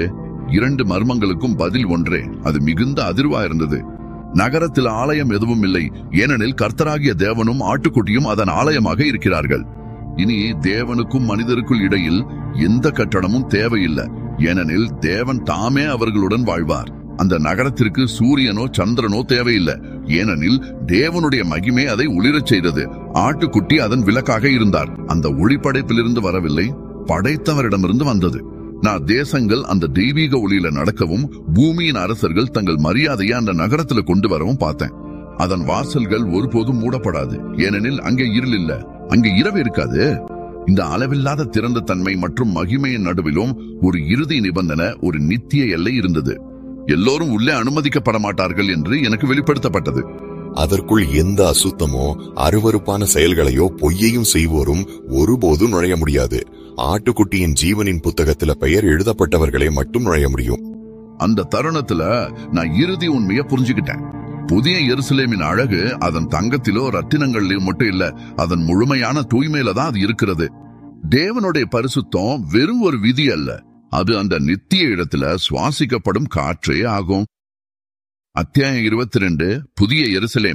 2 மர்மங்களுக்கும் பதில் ஒன்றே. அது மிகுந்த அதிர்வா இருந்தது. நகரத்தில் ஆலயம் எதுவும் இல்லை. ஏனெனில் கர்த்தராகிய தேவனும் ஆட்டுக்குட்டியும் அதன் ஆலயமாக இருக்கிறார்கள். இனி தேவனுக்கும் மனிதருக்குள் இடையில் எந்த கட்டடமும் தேவையில்லை. ஏனெனில் தேவன் தாமே அவர்களுடன் வாழ்வார். அந்த நகரத்திற்கு சூரியனோ சந்திரனோ தேவையில்லை. ஏனெனில் தேவனுடைய மகிமை அதை ஒளிரச் செய்தது. ஆட்டுக்குட்டி அதன் விளக்காக இருந்தார். அந்த ஒளிப்படைப்பிலிருந்து வரவில்லை, படைத்தவரிடமிருந்து வந்தது. நான் தேசங்கள் அந்த தெய்வீக ஒளியில நடக்கவும், பூமியின் அரசர்கள் தங்கள் மரியாதையை அந்த நகரத்துல கொண்டு வரவும் பார்த்தேன். அதன் வாசல்கள் ஒருபோதும் மூடப்படாது. ஏனெனில் அங்கே இருள் இல்ல, அங்கே இரவு இருக்காது. இந்த அளவில்லாத திறந்த தன்மை மற்றும் மகிமையின் நடுவிலும் ஒரு இறுதி நிபந்தனை, ஒரு நித்திய எல்லை இருந்தது. எல்லோரும் உள்ளே அனுமதிக்கப்பட மாட்டார்கள் என்று எனக்கு வெளிப்படுத்தப்பட்டது. அதற்குள் எந்த அசுத்தமோ, அருவருப்பான செயல்களையோ, பொய்யையும் செய்வோரும் ஒருபோதும் நுழைய முடியாது. ஆட்டுக்குட்டியின் ஜீவனின் புத்தகத்துல பெயர் எழுதப்பட்டவர்களே மட்டும் நுழைய முடியும். அந்த தருணத்துல நான் இறுதி உண்மையை புரிஞ்சுக்கிட்டேன். புதிய எருசலேமின் அழகு அதன் தங்கத்திலோ ரத்தினங்களிலோ மட்டும் இல்ல, அதன் முழுமையான தூய்மையில தான் அது இருக்கிறது. தேவனுடைய பரிசுத்தம் வெறும் ஒரு விதி அல்ல, அது அந்த நித்திய இடத்துல சுவாசிக்கப்படும் காற்றே ஆகும். அத்தியாயம் 22. புதிய எருசலேம்.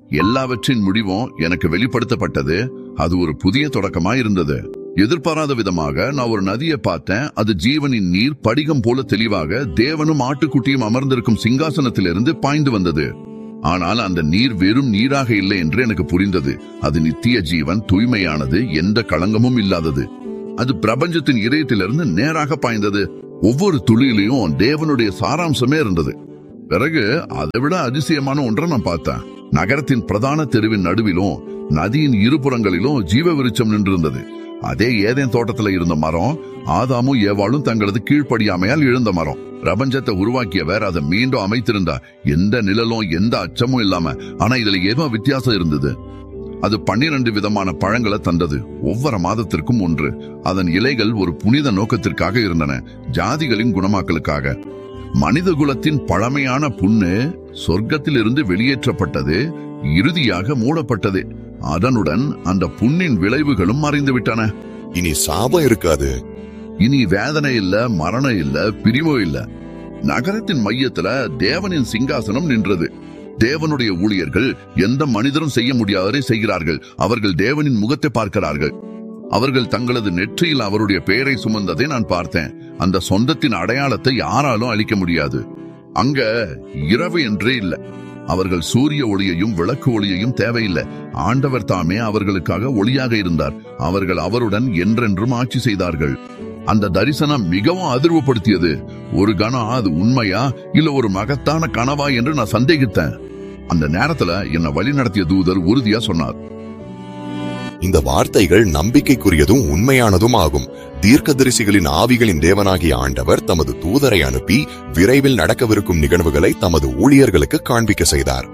எல்லாவற்றின் முடிவும் எனக்கு வெளிப்படுத்தப்பட்டது. அது ஒரு புதிய தொடக்கமாய் இருந்தது. எதிர்பாராத விதமாக நான் ஒரு நதியை பார்த்தேன். அது ஜீவனின் நீர் படிகம் போல தெளிவாக தேவனும் ஆட்டுக்குட்டியும் அமர்ந்திருக்கும் சிங்காசனத்திலிருந்து பாய்ந்து வந்தது. ஆனால் அந்த நீர் வெறும் நீராக இல்லை என்று எனக்கு புரிந்தது. அது நித்திய ஜீவன், தூய்மையானது, எந்த களங்கமும் இல்லாதது. அது பிரபஞ்சத்தின் இதயத்திலிருந்து நேராக பாய்ந்தது. ஒவ்வொரு துளியிலையும் தேவனுடைய சாராம்சமே இருந்தது. பிறகு அதை விட அதிசயமான ஒன்றை நான் பார்த்தேன். நகரத்தின் பிரதான தெருவின் நடுவிலும் நதியின் இருபுறங்களிலும் ஜீவ விருட்சம் நின்றிருந்தது. அதே ஏதேன் தோட்டத்துல இருந்த மரம், ஆதாமும் ஏவாளும் தங்களது கீழ்ப்படியாமையால் இழந்த மரம். பிரபஞ்சத்தை உருவாக்கியவர் அதை மீண்டும் அமைத்திருந்தா, எந்த நிழலும் எந்த அச்சமும் இல்லாம. ஆனா இதுல ஏதோ வித்தியாசம் இருந்தது. அது 12 விதமான பழங்களை தந்தது, ஒவ்வொரு மாதத்திற்கும் ஒன்று. அதன் இலைகள் ஒரு புனித நோக்கத்திற்காக இருந்தன, ஜாதிகளின் குணமாக்கலுக்காக. மனித குலத்தின் பழமையான புண்ணு சொர்க்கத்தில் இருந்து வெளியேற்றப்பட்டது, இறுதியாக மூடப்பட்டது. அதனுடன் அந்த புண்ணின் விளைவுகளும் மறைந்துவிட்டன. இனி சாபம் இருக்காது. இனி வேதனை இல்ல, மரணம் இல்ல, பிரிவோ இல்ல. நகரத்தின் மையத்துல தேவனின் சிங்காசனம் நின்றது. தேவனுடைய ஊழியர்கள் எந்த மனிதரும் செய்ய முடியாததை செய்கிறார்கள். அவர்கள் தேவனின் முகத்தை பார்க்கிறார்கள். அவர்கள் தங்களது நெற்றியில் அவருடைய பெயரை சுமந்ததை நான் பார்த்தேன். அந்த சொந்தத்தின் அடையாளத்தை யாராலும் அளிக்க முடியாது. அங்க இரவு என்றே இல்லை. அவர்கள் சூரிய ஒளியையும் விளக்கு ஒளியையும் தேவையில்லை. ஆண்டவர் தாமே அவர்களுக்காக ஒளியாக இருந்தார். அவர்கள் அவருடன் என்றென்றும் ஆட்சி செய்தார்கள். அந்த தரிசனம் மிகவும் அதிர்வுபடுத்தியது. ஒரு கணம் அது உண்மையா இல்ல ஒரு மகத்தான கனவா என்று நான் சந்தேகித்தேன். அந்த நேரத்துல என்னை வழி நடத்திய தூதர் உறுதியா சொன்னார், இந்த வார்த்தைகள் நம்பிக்கைக்குரியதும் உண்மையானதும் ஆகும். தீர்க்கதரிசிகளின் ஆவிகளின் தேவனாகிய ஆண்டவர் தமது தூதரை அனுப்பி விரைவில் நடக்கவிருக்கும் நிகழ்வுகளை தமது ஊழியர்களுக்கு காண்பிக்க செய்தார்.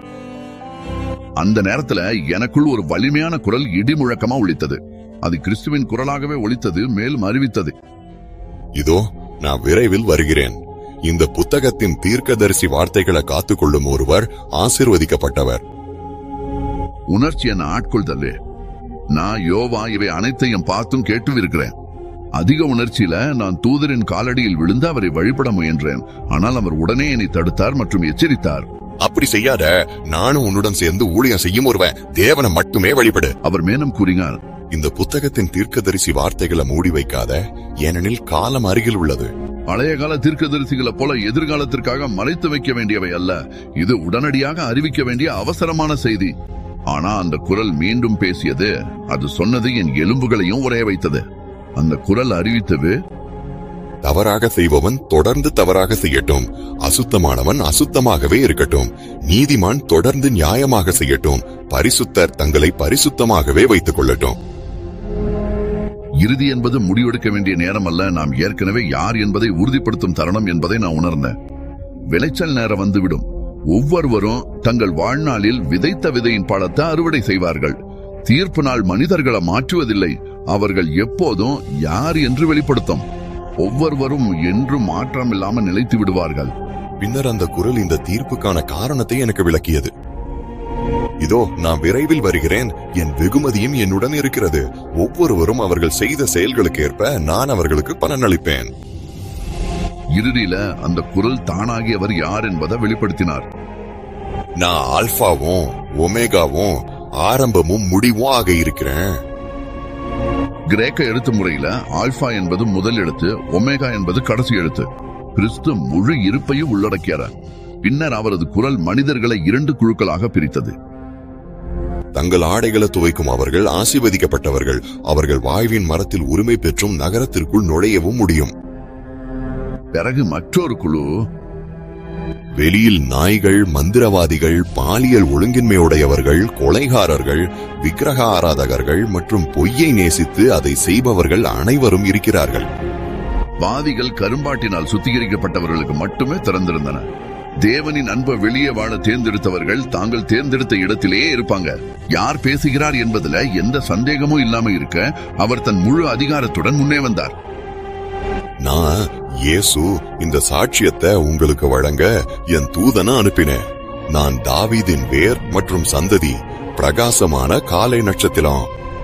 அந்த நேரத்துல எனக்குள் ஒரு வலிமையான குரல் இடி முழக்கமா ஒலித்தது. அது கிறிஸ்துவின் குரலாகவே ஒலித்தது, மேலும் அறிவித்தது, இதோ நான் விரைவில் வருகிறேன். இந்த புத்தகத்தின் தீர்க்கதரிசி வார்த்தைகளை காத்துக்கொள்ளும் ஒருவர் ஆசீர்வதிக்கப்பட்டவர். உணர்ச்சி என ஆட்கொள்தல்லே. நான் யோவா இவை அனைத்தையும் பார்த்தும் கேட்டும் இருக்கிறேன். அதிக உணர்ச்சியில நான் தூதரின் காலடியில் விழுந்து அவரை வழிபட முயன்றேன். ஆனால் அவர் உடனே என்னை தடுத்தார் மற்றும் எச்சரித்தார், அப்படி செய்யாத, நானும் உன்னுடன் சேர்ந்து ஊழியம் செய்யும் ஒருவன், தேவனை மட்டுமே வழிபடு. அவர் மேலும் கூறினார், இந்த புத்தகத்தின் தீர்க்கதரிசி வார்த்தைகளை மூடி வைக்காத, ஏனெனில் காலம் அருகில் உள்ளது. பழைய கால தீர்க்கதரிசிகளை போல எதிர்காலத்திற்காக மறைத்து வைக்க வேண்டியவை அல்ல. இது உடனடியாக அறிவிக்க வேண்டிய அவசரமான செய்தி. ஆனா அந்த குரல் மீண்டும் பேசியது. அது சொன்னது என் எலும்புகளையும் உறைய வைத்தது. அந்த குரல் அறிவித்தது, தவறாக செய்பவன் தொடர்ந்து தவறாக செய்யட்டும், அசுத்தமானவன் அசுத்தமாகவே இருக்கட்டும், நீதிமான் தொடர்ந்து நியாயமாக செய்யட்டும், பரிசுத்தர் தங்களை பரிசுத்தமாகவே வைத்துக் கொள்ளட்டும். இறுதி என்பது முடிவெடுக்க வேண்டிய நேரம் அல்ல, நாம் ஏற்கனவே யார் என்பதை உறுதிப்படுத்தும் தருணம் என்பதை நான் உணர்ந்தேன். விளைச்சல் நேரம் வந்துவிடும். ஒவ்வொருவரும் தங்கள் வாழ்நாளில் விதைத்த விதையின் பழத்தை அறுவடை செய்வார்கள். தீர்ப்பு நாள் மனிதர்களை மாற்றுவதில்லை, அவர்கள் எப்போதும் யார் என்று வெளிப்படுத்தும். ஒவ்வொருவரும் என்றும் மாற்றம் இல்லாமல் நிலைத்து விடுவார்கள். பின்னர் அந்த குரல் இந்த தீர்ப்புக்கான காரணத்தை எனக்கு விளக்கியது. இதோ நான் விரைவில் வருகிறேன், என் வெகுமதியும் என்னுடன் இருக்கிறது. ஒவ்வொருவரும் அவர்கள் செய்த செயல்களுக்கு ஏற்ப நான் அவர்களுக்கு பலனளிப்பேன். இறுதியில அந்த குரல் தானாகியவர் யார் என்பதை வெளிப்படுத்தினார். நான் ஆல்பாவும் ஒமேகாவும் ஆரம்பமும் முடிவும் ஆக இருக்கிறேன். கிரேக்க எழுத்து முறையில ஆல்பா என்பது முதல் எழுத்து, ஒமேகா என்பது கடைசி எழுத்து. கிறிஸ்து முழு இருப்பையும் உள்ளடக்கியார். பின்னர் அவரது குரல் மனிதர்களை 2 குழுக்களாக பிரித்தது. தங்கள் ஆடைகளை துவைக்கும் அவர்கள் ஆசீர்வதிக்கப்பட்டவர்கள், அவர்கள் வாழ்வின் மரத்தில் உரிமை பெற்றும் நகரத்திற்குள் நுழையவும் முடியும். பிறகு மற்றொரு குழு, வெளியில் நாய்கள், மந்திரவாதிகள், பாலியல் ஒழுங்கின்மையுடையவர்கள், கொலைகாரர்கள், விக்கிரக ஆராதகர்கள் மற்றும் பொய்யை நேசித்து அதை செய்பவர்கள் அனைவரும் இருக்கிறார்கள். வாதிகள் கரும்பாட்டினால் சுத்திகரிக்கப்பட்டவர்களுக்கு மட்டுமே திறந்திருந்தன. தேவனின் அன்பை வெளியே வாழ தேர்ந்தெடுத்தவர்கள் தாங்கள் தேர்ந்தெடுத்த இடத்திலேயே இருப்பாங்க. யார் பேசுகிறார் என்பதுல எந்த சந்தேகமும் இல்லாம இருக்க அவர் தன் முழு அதிகாரத்துடன் முன்னே வந்தார். நான் இயேசு இந்த சாட்சியத்தை உங்களுக்கு வழங்க என் தூதனை அனுப்பினேன். நான் தாவீதின் வேர் மற்றும் சந்ததி, பிரகாசமான காலை நட்சத்திரம்.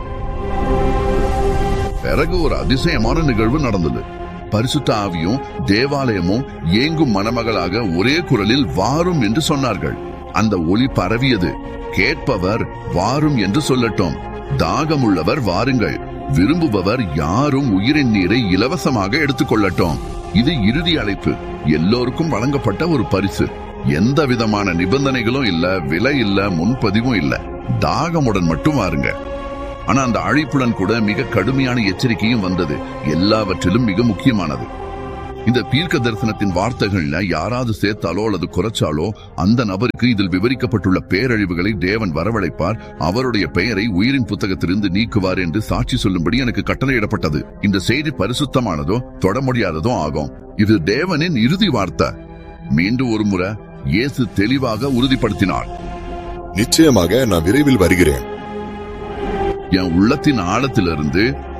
பிறகு ஒரு அதிசயமான நிகழ்வு நடந்தது. பரிசுத்த ஆவியும் தேவாலயமும் ஏங்கும் மணமகளாக ஒரே குரலில் வாரும் என்று சொன்னார்கள். அந்த ஒளி பரவியது. கேட்பவர் வாரும் என்று சொல்லட்டும். தாகமுள்ளவர் வாருங்கள். விரும்புபவர் யாரும் உயிரின் நீரை இலவசமாக எடுத்துக்கொள்ளட்டும். இது இறுதி அழைப்பு, எல்லோருக்கும் வழங்கப்பட்ட ஒரு பரிசு. எந்த விதமான நிபந்தனைகளும் இல்ல, விலை இல்ல, முன்பதிவும் இல்ல. தாகமுடன் மட்டும் வாருங்க. ஆனா அந்த அழைப்புடன் கூட மிக கடுமையான எச்சரிக்கையும் வந்தது. எல்லாவற்றிலும் மிக முக்கியமானது, இந்த தீர்க்க தரிசனத்தின் வார்த்தைகள்ல யாராவது சேர்த்தாலோ அல்லது குறைச்சாலோ அந்த நபருக்கு இதில் விவரிக்கப்பட்டுள்ள பேரழிவுகளை தேவன் வரவழைப்பார், அவருடைய பெயரை உயிரின் புத்தகத்திலிருந்து நீக்குவார் என்று சாட்சி சொல்லும்படி எனக்கு கட்டளையிடப்பட்டது. இந்த செய்தி பரிசுத்தமானதோ தொட முடியாததோ ஆகும். இது தேவனின் இறுதி வார்த்தை. மீண்டும் ஒரு முறை இயேசு தெளிவாக உறுதிப்படுத்தினார், நிச்சயமாக நான் விரைவில் வருகிறேன். என் உள்ளத்தின் ஆழத்திலிருந்து